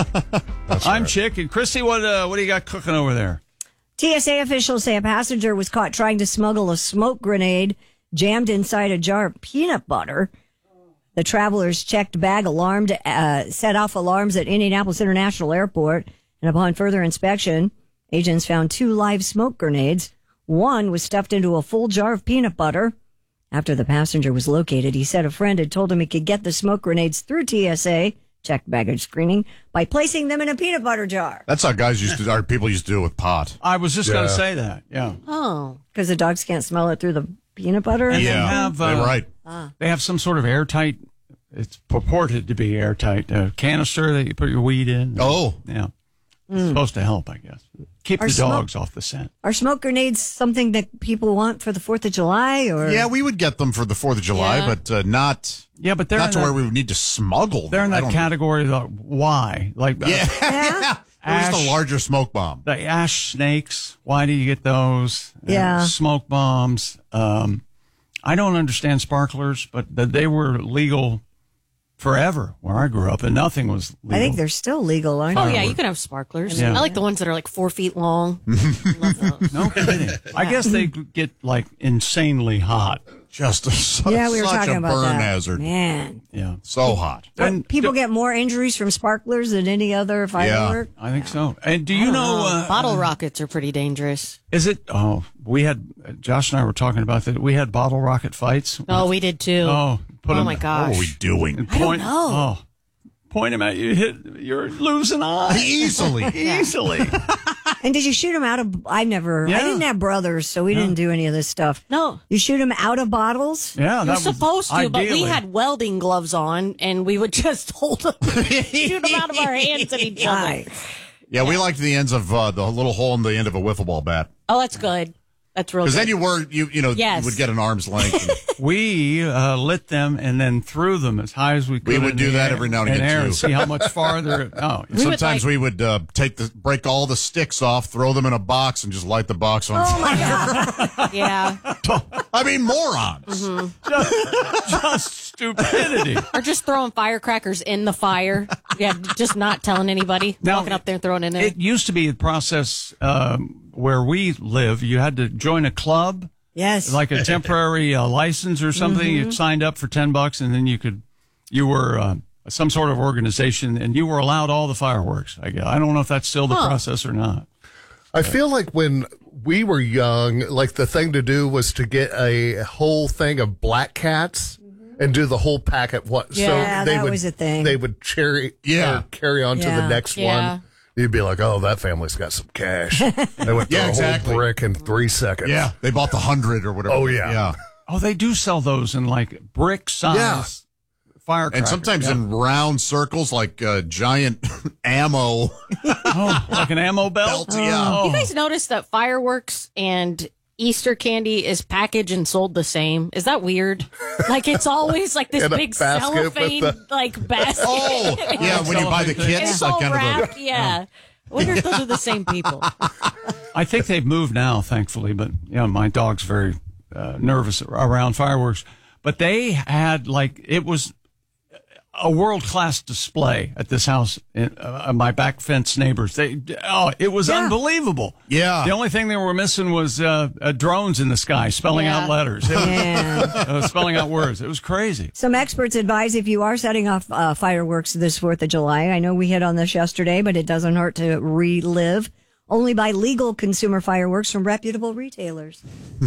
I'm right. Chick and Christy. What uh, what do you got cooking over there? T S A officials say a passenger was caught trying to smuggle a smoke grenade jammed inside a jar of peanut butter. The travelers checked bag alarmed, uh, set off alarms at Indianapolis International Airport, and upon further inspection, agents found two live smoke grenades. One was stuffed into a full jar of peanut butter. After the passenger was located, he said a friend had told him he could get the smoke grenades through T S A, checked baggage screening, by placing them in a peanut butter jar. That's how guys used to, our people used to do it with pot. I was just yeah. going to say that, yeah. Oh, because the dogs can't smell it through the peanut butter? And yeah, they have, uh, they're right. Ah. They have some sort of airtight, it's purported to be airtight, uh, canister that you put your weed in. Oh. Yeah. It's mm. supposed to help, I guess. Keep are the smoke, dogs off the scent. Are smoke grenades something that people want for the fourth of July? Or Yeah, we would get them for the fourth of July, yeah. but uh, not, yeah, but they're not to that, where we would need to smuggle them. They're in that category of why. Like, yeah. Uh, yeah. Ash, just a larger smoke bomb. The ash snakes, why do you get those? Yeah. Uh, smoke bombs. Um, I don't understand sparklers, but they were legal forever where I grew up, and nothing was legal. I think they're still legal, aren't oh, they? Oh, yeah, you can have sparklers. Yeah. I like the ones that are like four feet long. No kidding. I guess they get like insanely hot. Just a, such, yeah, we were such talking a about burn that. hazard. Man. Yeah. So hot. And people get more injuries from sparklers than any other firework. Yeah, I think so. And do you know, know. Uh, bottle rockets are pretty dangerous? Is it? Oh, we had Josh and I were talking about that. We had bottle rocket fights. Oh, we did too. Oh, put oh them, my gosh. What are we doing? I don't know. Oh, point them at you. Hit. You're losing eyes easily. Easily. And did you shoot them out of? I never. Yeah. I didn't have brothers, so we Yeah. didn't do any of this stuff. No. You shoot them out of bottles? Yeah, You're that was supposed to, but we ideally. had welding gloves on, and we would just hold them, shoot them out of our hands at each other. Nice. Yeah, we liked the ends of uh, the little hole in the end of a wiffle ball bat. Oh, that's good. That's real good. Because then you were, you you know, Yes. you would get an arm's length. We uh, lit them and then threw them as high as we could. We would in do the that air, every now and in again, air too. And see how much farther. Oh, We would, Sometimes like- we would uh, take the break all the sticks off, throw them in a box, and just light the box on Oh my fire. God. Yeah. I mean, morons. Mm-hmm. just, just stupidity. Or just throwing firecrackers in the fire. Yeah, just not telling anybody. Now, walking up there and throwing it in there. It used to be a process um, where we live. You had to join a club. Yes. Like a temporary uh, license or something. Mm-hmm. You signed up for ten bucks and then you could, you were uh, some sort of organization and you were allowed all the fireworks. I guess. I don't know if that's still the Huh. process or not. I feel like when we were young, like the thing to do was to get a whole thing of black cats and do the whole packet. What? Yeah, so they that would, was a thing. They would cherry, Yeah. or carry on to Yeah. the next Yeah. one. You'd be like, oh, that family's got some cash. They went through Yeah, a exactly. whole brick in three seconds. Yeah, they bought the hundred or whatever. Oh, yeah. yeah. Oh, they do sell those in like brick size Yeah. firecrackers. And sometimes yeah. in round circles, like uh, giant ammo oh, like an ammo belt. belts. Yeah. You guys notice that fireworks and Easter candy is packaged and sold the same. Is that weird? Like it's always like this In a big basket with cellophane the- like basket. Oh, yeah, when you buy the kits, It's like all kind of wrapped. the, Yeah. I wonder if those are the same people. I think they've moved now, thankfully, but you know, my dog's very uh, nervous around fireworks. But they had like it was a world class display at this house. In, uh, my back fence neighbors, they oh, it was Yeah. unbelievable. Yeah. The only thing they were missing was uh, uh, drones in the sky spelling Yeah. out letters, it was, Yeah. uh, spelling out words. It was crazy. Some experts advise if you are setting off uh, fireworks this fourth of July, I know we hit on this yesterday, but it doesn't hurt to relive. Only buy legal consumer fireworks from reputable retailers.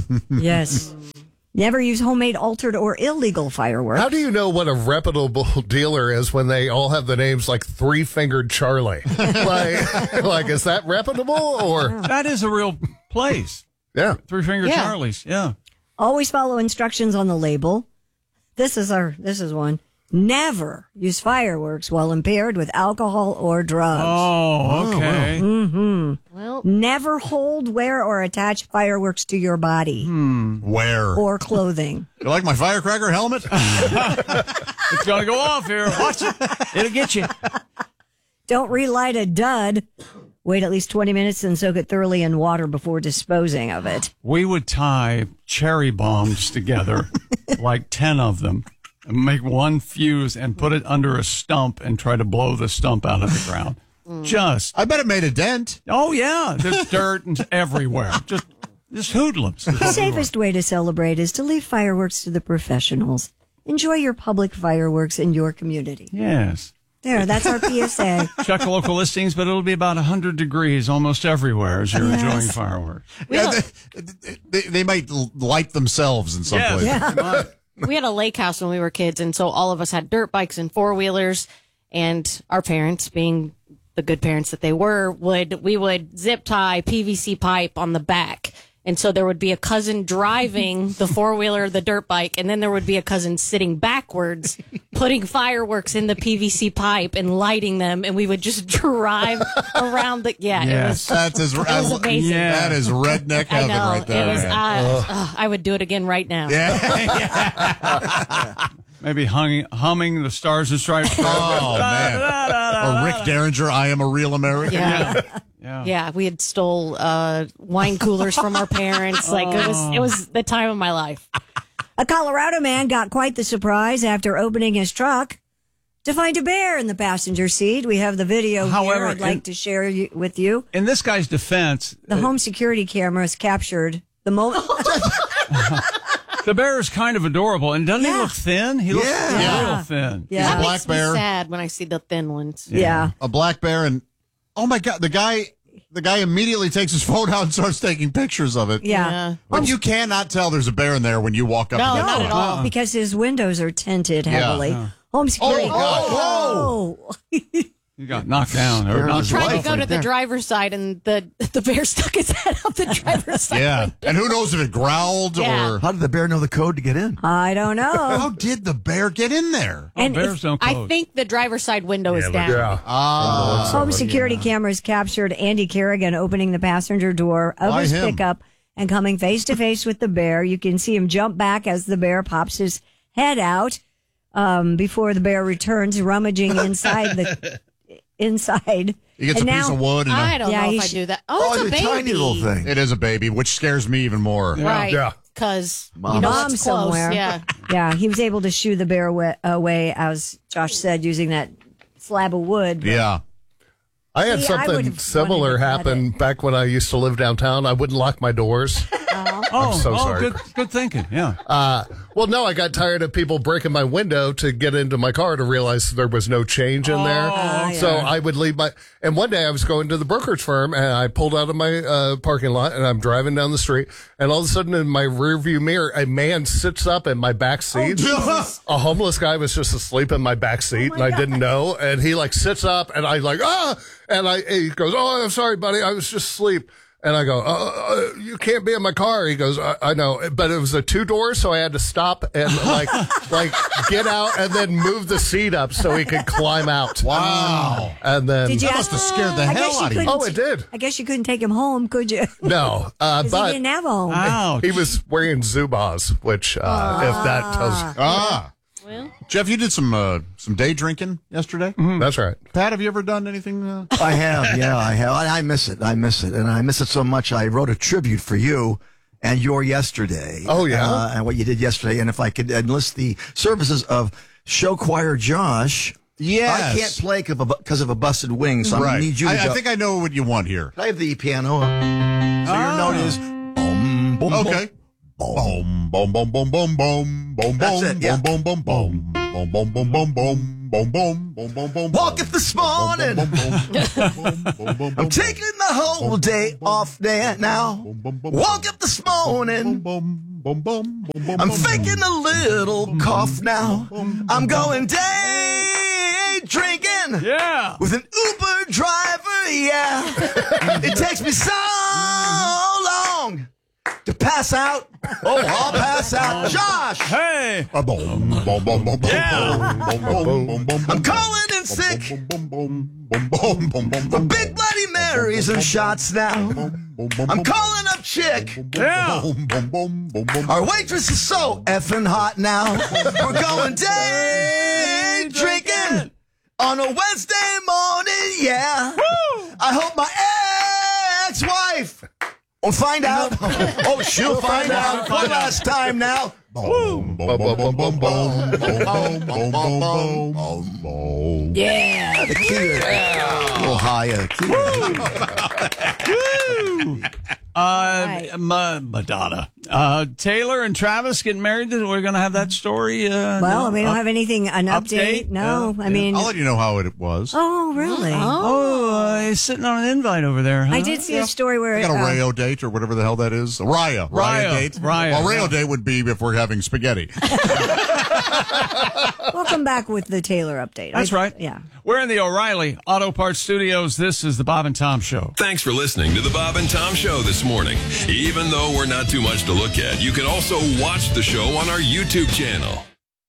Yes. Never use homemade, altered, or illegal fireworks. How do you know what a reputable dealer is when they all have the names like Three Fingered Charlie? like, like, is that reputable or? That is a real place. Yeah. Three Finger Yeah. Charlie's. Yeah. Always follow instructions on the label. This is our. This is one. Never use fireworks while impaired with alcohol or drugs. Oh, okay. Mm-hmm. Well, Never hold, wear, or attach fireworks to your body where? or clothing. You like my firecracker helmet? It's going to go off here. Watch it. It'll get you. Don't relight a dud. Wait at least twenty minutes and soak it thoroughly in water before disposing of it. We would tie cherry bombs together, like ten of them, and make one fuse and put it under a stump and try to blow the stump out of the ground. Just. I bet it made a dent. Oh, yeah. There's dirt and everywhere. Just, just hoodlums. The safest way to celebrate is to leave fireworks to the professionals. Enjoy your public fireworks in your community. Yes. There, that's our P S A. Check local listings, but it'll be about one hundred degrees almost everywhere as you're Yes. enjoying fireworks. Yeah, they, they, they might light themselves in some Yes. place. Yeah. we had a lake house when we were kids, and so all of us had dirt bikes and four wheelers, and our parents, being the good parents that they were, would we would zip tie P V C pipe on the back. And so there would be a cousin driving the four wheeler, the dirt bike, and then there would be a cousin sitting backwards, putting fireworks in the P V C pipe and lighting them, and we would just drive around the. Yeah, Yes. it was. That's as, It was amazing. Yeah. That is redneck I heaven know right there. it was. man. Uh, uh, I would do it again right now. yeah. Maybe hung, humming the Stars and Stripes. Oh, man. Or Rick Derringer, I Am a Real American. Yeah. Yeah. Yeah, we had stole uh, wine coolers from our parents. Like it was, it was the time of my life. A Colorado man got quite the surprise after opening his truck to find a bear in the passenger seat. We have the video However, here I'd like in- to share you, with you. In this guy's defense, The home security cameras captured the moment. the bear is kind of adorable. And doesn't he Yeah. look thin? He looks Yeah. real thin. Yeah. That black makes me bear. sad when I see the thin ones. Yeah. A black bear, and oh my God, the guy, the guy immediately takes his phone out and starts taking pictures of it. Yeah. Yeah. But you cannot tell there's a bear in there when you walk up. No, to the not door. at all. Because his windows are tinted Yeah. heavily. Yeah. Home security. Oh, God. Oh. You got knocked down. Or not Trying to life go to right the there. driver's side, and the the bear stuck his head out the driver's side. Yeah, and who knows if it growled Yeah. or How did the bear know the code to get in? I don't know. how did the bear get in there? Oh, And bears if- don't I close. think the driver's side window is down. Yeah. Ah, Home security cameras captured Andy Kerrigan opening the passenger door of Why his him? pickup and coming face to face with the bear. You can see him jump back as the bear pops his head out um, before the bear returns, rummaging inside the inside. he gets And a piece now- of wood. And I a, don't Yeah, know he if I sh- do that. Oh, it's a baby. tiny little thing. it is a baby, which scares me even more. Right. Yeah. Because Mom. you know Mom it's close. somewhere. Yeah. Yeah, he was able to shoo the bear away, away as Josh said, using that slab of wood. Yeah. I had See, I something would've similar wanted to cut happen back when I used to live downtown. I wouldn't lock my doors. Oh, so oh, sorry. good, good thinking. Yeah. Uh, well, no, I got tired of people breaking my window to get into my car to realize there was no change in there. Oh, So yeah. I would leave my. And one day I was going to the brokerage firm and I pulled out of my uh, parking lot and I'm driving down the street. And all of a sudden in my rearview mirror, a man sits up in my back seat. A homeless guy was just asleep in my back seat and I didn't know. And he like sits up and I like, ah, and I, he goes, oh, I'm sorry, buddy. I was just asleep. And I go, uh, uh, you can't be in my car. He goes, I, I know, but it was a two door, so I had to stop and like, like get out and then move the seat up so he could climb out. Wow! And then Did you that ask- must have scared the I hell guess you out of you. couldn't- Oh, it did. I guess you couldn't take him home, could you? No, uh, 'Cause but he didn't have a home. Ouch. he was wearing Zubaz, which uh, if that tells you. Ah, Well, Jeff, you did some uh, some day drinking yesterday. That's right. Pat, have you ever done anything? Uh... I have, yeah, I have. I, I miss it. I miss it. And I miss it so much. I wrote a tribute for you and your yesterday. Oh, yeah? Uh, and what you did yesterday. And if I could enlist the services of show choir Josh. Yes. I can't play because of a busted wing, so I'm right. going to need you to I, go. I think I know what you want here. I have the piano. So your note is boom, boom, Okay. Boom, boom, boom, boom, boom, boom, boom, That's boom, it, yeah. boom, boom, boom, boom, boom, boom, boom, boom, boom, boom, boom, boom, boom, boom. Woke up this morning. I'm taking the whole day off there now. Woke up this morning. I'm faking a little cough now. I'm going day drinking. Yeah. With an Uber driver, yeah. It takes me so long to pass out. Oh, I'll pass out. Josh! Hey! A boom, boom, boom, boom, Yeah. boom, boom, boom, boom, boom. I'm calling in sick Boom, boom, boom, boom, boom, boom, for boom. Big Bloody Marys and shots now. I'm calling up chick. Yeah. Boom, boom, boom, boom, boom. Our waitress is so effing hot now. We're going day drinking on a Wednesday morning, yeah. I hope my ex-wife will find out. Oh, she'll find out one last time now. Boom, boom, boom, boom, boom, boom, boom, boom, boom, boom, boom, boom. Yeah. The key, a little higher. Key. Uh, Ma- Madonna. Uh, Taylor and Travis getting married. We're going to have that story. Uh, Well, no, we don't up- have anything, an update. update? No, Yeah, I mean, I'll let you know how it was. oh, really? Oh, uh, he's sitting on an invite over there. Huh? I did see a story where I got a uh, Rayo date or whatever the hell that is. A Raya. Raya, Raya, date. Raya, Well, Rayo yeah. date would be if we're having spaghetti. we'll come back with the Taylor update. That's I- right. Yeah. We're in the O'Reilly Auto Parts Studios. This is the Bob and Tom Show. Thanks for listening to the Bob and Tom Show this morning. Even though we're not too much to look at, you can also watch the show on our YouTube channel.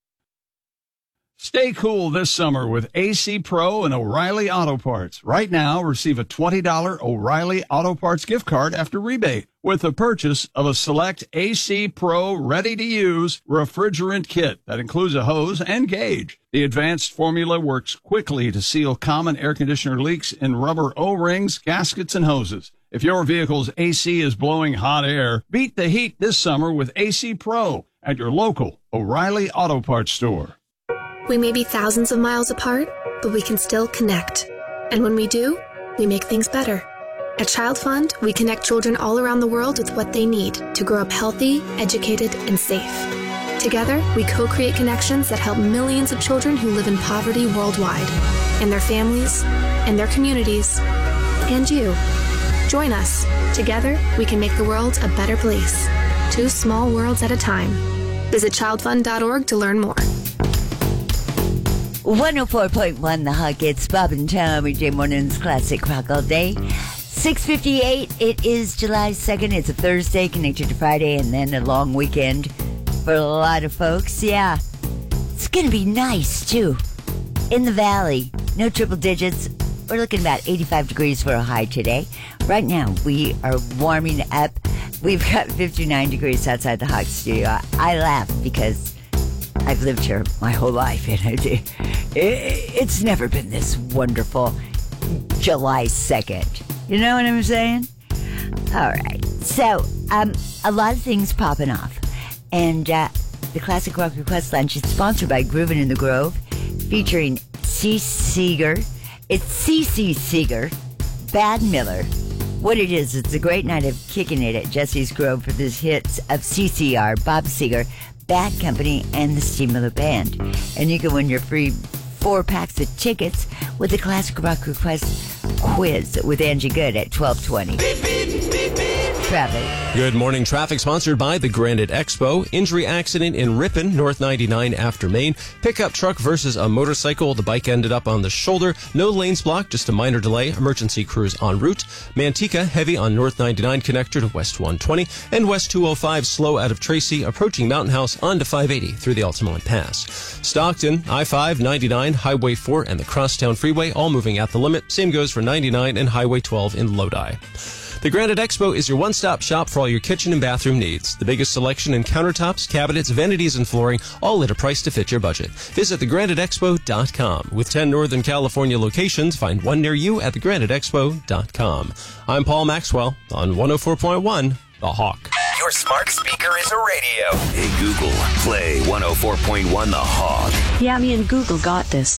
Stay cool this summer with A C Pro and O'Reilly Auto Parts. Right now, receive a twenty dollars O'Reilly Auto Parts gift card after rebate with the purchase of a select A C Pro ready-to-use refrigerant kit that includes a hose and gauge. The advanced formula works quickly to seal common air conditioner leaks in rubber O-rings, gaskets, and hoses. If your vehicle's A C is blowing hot air, beat the heat this summer with A C Pro at your local O'Reilly Auto Parts store. We may be thousands of miles apart, but we can still connect. And when we do, we make things better. At Child Fund, we connect children all around the world with what they need to grow up healthy, educated, and safe. Together, we co-create connections that help millions of children who live in poverty worldwide, and their families, and their communities, and you. Join us. Together, we can make the world a better place. Two small worlds at a time. Visit child fund dot org to learn more. one oh four point one The Hug. It's Bob and Tom, weekday mornings, classic rock all day. six fifty-eight, it is July second. It's a Thursday connected to Friday and then a long weekend for a lot of folks. Yeah, it's going to be nice, too. In the valley, no triple digits. We're looking about eighty-five degrees for a high today. Right now, we are warming up. We've got fifty-nine degrees outside the Hawk studio. I, I laugh because I've lived here my whole life, and it, it, it's never been this wonderful. July second. You know what I'm saying? All right. So, um, a lot of things popping off. And uh, the Classic Rock Request Lunch is sponsored by Groovin' in the Grove, featuring C. Seeger. It's C C. Seeger, Bad Miller. What it is, it's a great night of kicking it at Jesse's Grove for the hits of C C R, Bob Seger, Bad Company, and the Steamroller Band. And you can win your free four packs of tickets with the Classic Rock Request quiz with Angie Good at twelve twenty. traffic. Good morning. Traffic sponsored by the Granite Expo. Injury accident in Ripon, North ninety-nine after Main. Pickup truck versus a motorcycle. The bike ended up on the shoulder. No lanes blocked, just a minor delay. Emergency crews en route. Manteca, heavy on North ninety-nine connector to West one twenty. And West two oh five, slow out of Tracy, approaching Mountain House onto five eighty through the Altamont Pass. Stockton, I five, ninety-nine, Highway four, and the Crosstown Freeway, all moving at the limit. Same goes for ninety-nine and Highway twelve in Lodi. The Granite Expo is your one-stop shop for all your kitchen and bathroom needs. The biggest selection in countertops, cabinets, vanities, and flooring, all at a price to fit your budget. Visit the granite expo dot com. With ten Northern California locations, find one near you at the granite expo dot com. I'm Paul Maxwell on one oh four point one, The Hawk. Your smart speaker is a radio. Hey, Google, play one oh four point one The Hawk. Yeah, me and Google got this.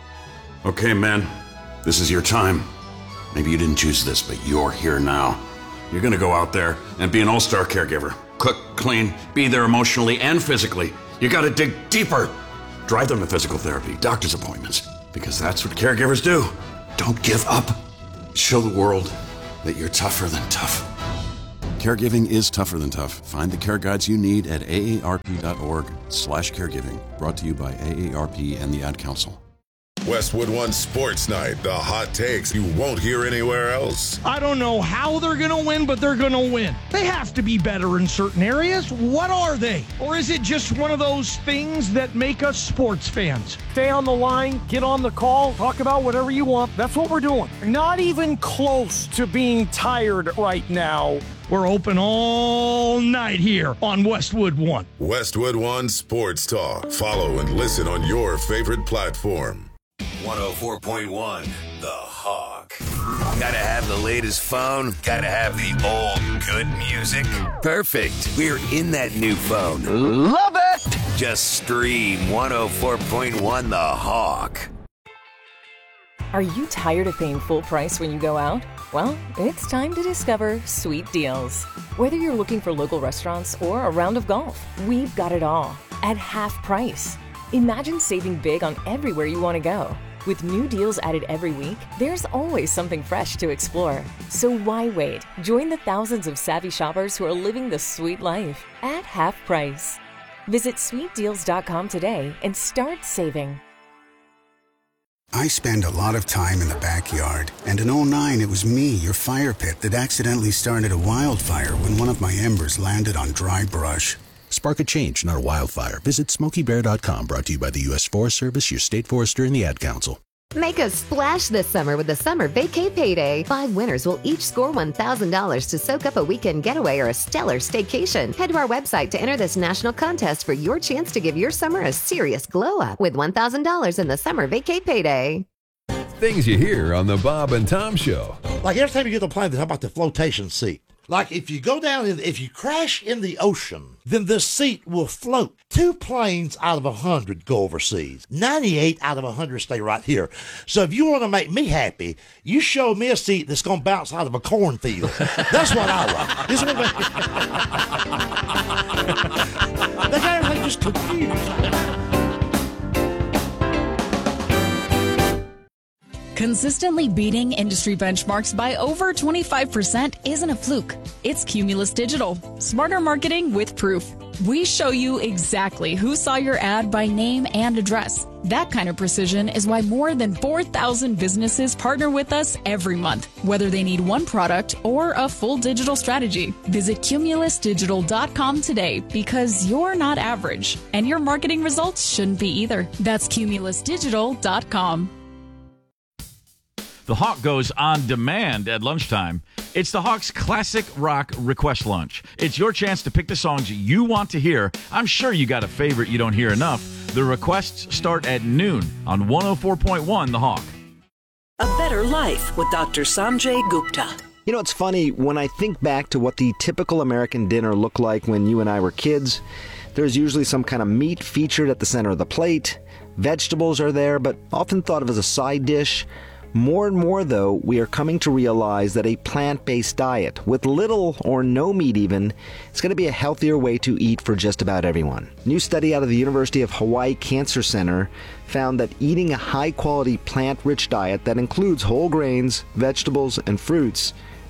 Okay, man, this is your time. Maybe you didn't choose this, but you're here now. You're gonna go out there and be an all-star caregiver. Cook, clean, be there emotionally and physically. You gotta dig deeper. Drive them to physical therapy, doctor's appointments, because that's what caregivers do. Don't give up. Show the world that you're tougher than tough. Caregiving is tougher than tough. Find the care guides you need at A A R P dot org slash caregiving. Brought to you by A A R P and the Ad Council. Westwood One Sports Night, the hot takes you won't hear anywhere else. I don't know how they're going to win, but they're going to win. They have to be better in certain areas. What are they? Or is it just one of those things that make us sports fans? Stay on the line, get on the call, talk about whatever you want. That's what we're doing. Not even close to being tired right now. We're open all night here on Westwood One. Westwood One Sports Talk. Follow and listen on your favorite platform. one oh four point one, The Hawk. Gotta have the latest phone, gotta have the old good music. Perfect. We're in that new phone. Love it! Just stream one oh four point one The Hawk. Are you tired of paying full price when you go out? Well, it's time to discover Sweet Deals. Whether you're looking for local restaurants or a round of golf, we've got it all at half price. Imagine saving big on everywhere you want to go. With new deals added every week, there's always something fresh to explore. So why wait? Join the thousands of savvy shoppers who are living the sweet life at half price. Visit sweet deals dot com today and start saving. I spend a lot of time in the backyard, and in oh nine it was me, your fire pit, that accidentally started a wildfire when one of my embers landed on dry brush. Spark a change, not a wildfire. Visit smokey bear dot com, brought to you by the U S Forest Service, your state forester, and the Ad Council. Make a splash this summer with the Summer Vacay Payday. Five winners will each score one thousand dollars to soak up a weekend getaway or a stellar staycation. Head to our website to enter this national contest for your chance to give your summer a serious glow-up with one thousand dollars in the Summer Vacay Payday. Things you hear on the Bob and Tom Show. Like every time you get on a plane, they talk about the flotation seat. Like if you go down, in, if you crash in the ocean, then this seat will float. Two planes out of a hundred go overseas. ninety-eight out of a hundred stay right here. So if you want to make me happy, you show me a seat that's going to bounce out of a cornfield. That's what I want. This is what they got everything just confused. Consistently beating industry benchmarks by over twenty-five percent isn't a fluke. It's Cumulus Digital. Smarter marketing with proof. We show you exactly who saw your ad by name and address. That kind of precision is why more than four thousand businesses partner with us every month, whether they need one product or a full digital strategy. Visit cumulus digital dot com today, because you're not average, and your marketing results shouldn't be either. That's cumulus digital dot com. The Hawk goes on demand at lunchtime. It's the Hawk's Classic Rock Request Lunch. It's your chance to pick the songs you want to hear. I'm sure you got a favorite you don't hear enough. The requests start at noon on one oh four point one The Hawk. A Better Life with Doctor Sanjay Gupta. You know, it's funny, when I think back to what the typical American dinner looked like when you and I were kids, there's usually some kind of meat featured at the center of the plate. Vegetables are there, but often thought of as a side dish. More and more, though, we are coming to realize that a plant-based diet, with little or no meat even, is going to be a healthier way to eat for just about everyone. A new study out of the University of Hawaii Cancer Center found that eating a high-quality plant-rich diet that includes whole grains, vegetables, and fruits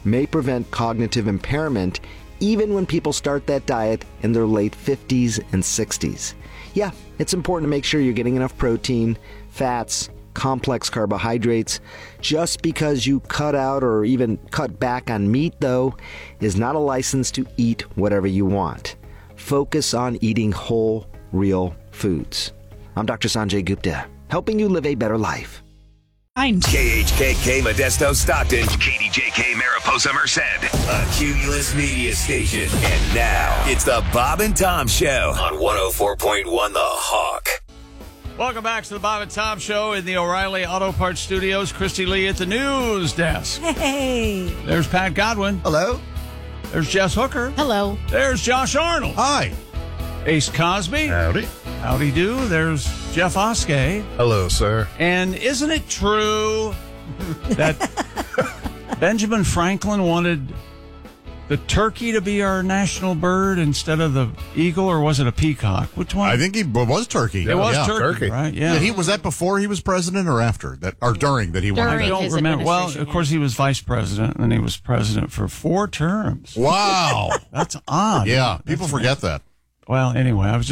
may prevent cognitive impairment even when people start that diet in their late fifties and sixties. Yeah, it's important to make sure you're getting enough protein, fats, complex carbohydrates. Just because you cut out or even cut back on meat, though, is not a license to eat whatever you want. Focus on eating whole, real foods. I'm Doctor Sanjay Gupta, helping you live a better life. K H K K Modesto Stockton, K D J K Mariposa Merced, a Cumulus Media Station. And now, it's the Bob and Tom Show on one oh four point one The Hawk. Welcome back to the Bob and Tom Show in the O'Reilly Auto Parts Studios. Christy Lee at the news desk. Hey. There's Pat Godwin. Hello. There's Jess Hooker. Hello. There's Josh Arnold. Hi. Ace Cosby. Howdy. Howdy do. There's Jeff Oskey. Hello, sir. And isn't it true that Benjamin Franklin wanted the turkey to be our national bird instead of the eagle, or was it a peacock? Which one? I think he well, it was turkey. It was yeah, turkey, right? Yeah. yeah. He was that before he was president or after that, or during that he During wanted. I don't his remember. Well, administration, of course, he was vice president, and he was president for four terms. Wow, That's odd. yeah, people forget that. Well, anyway, I was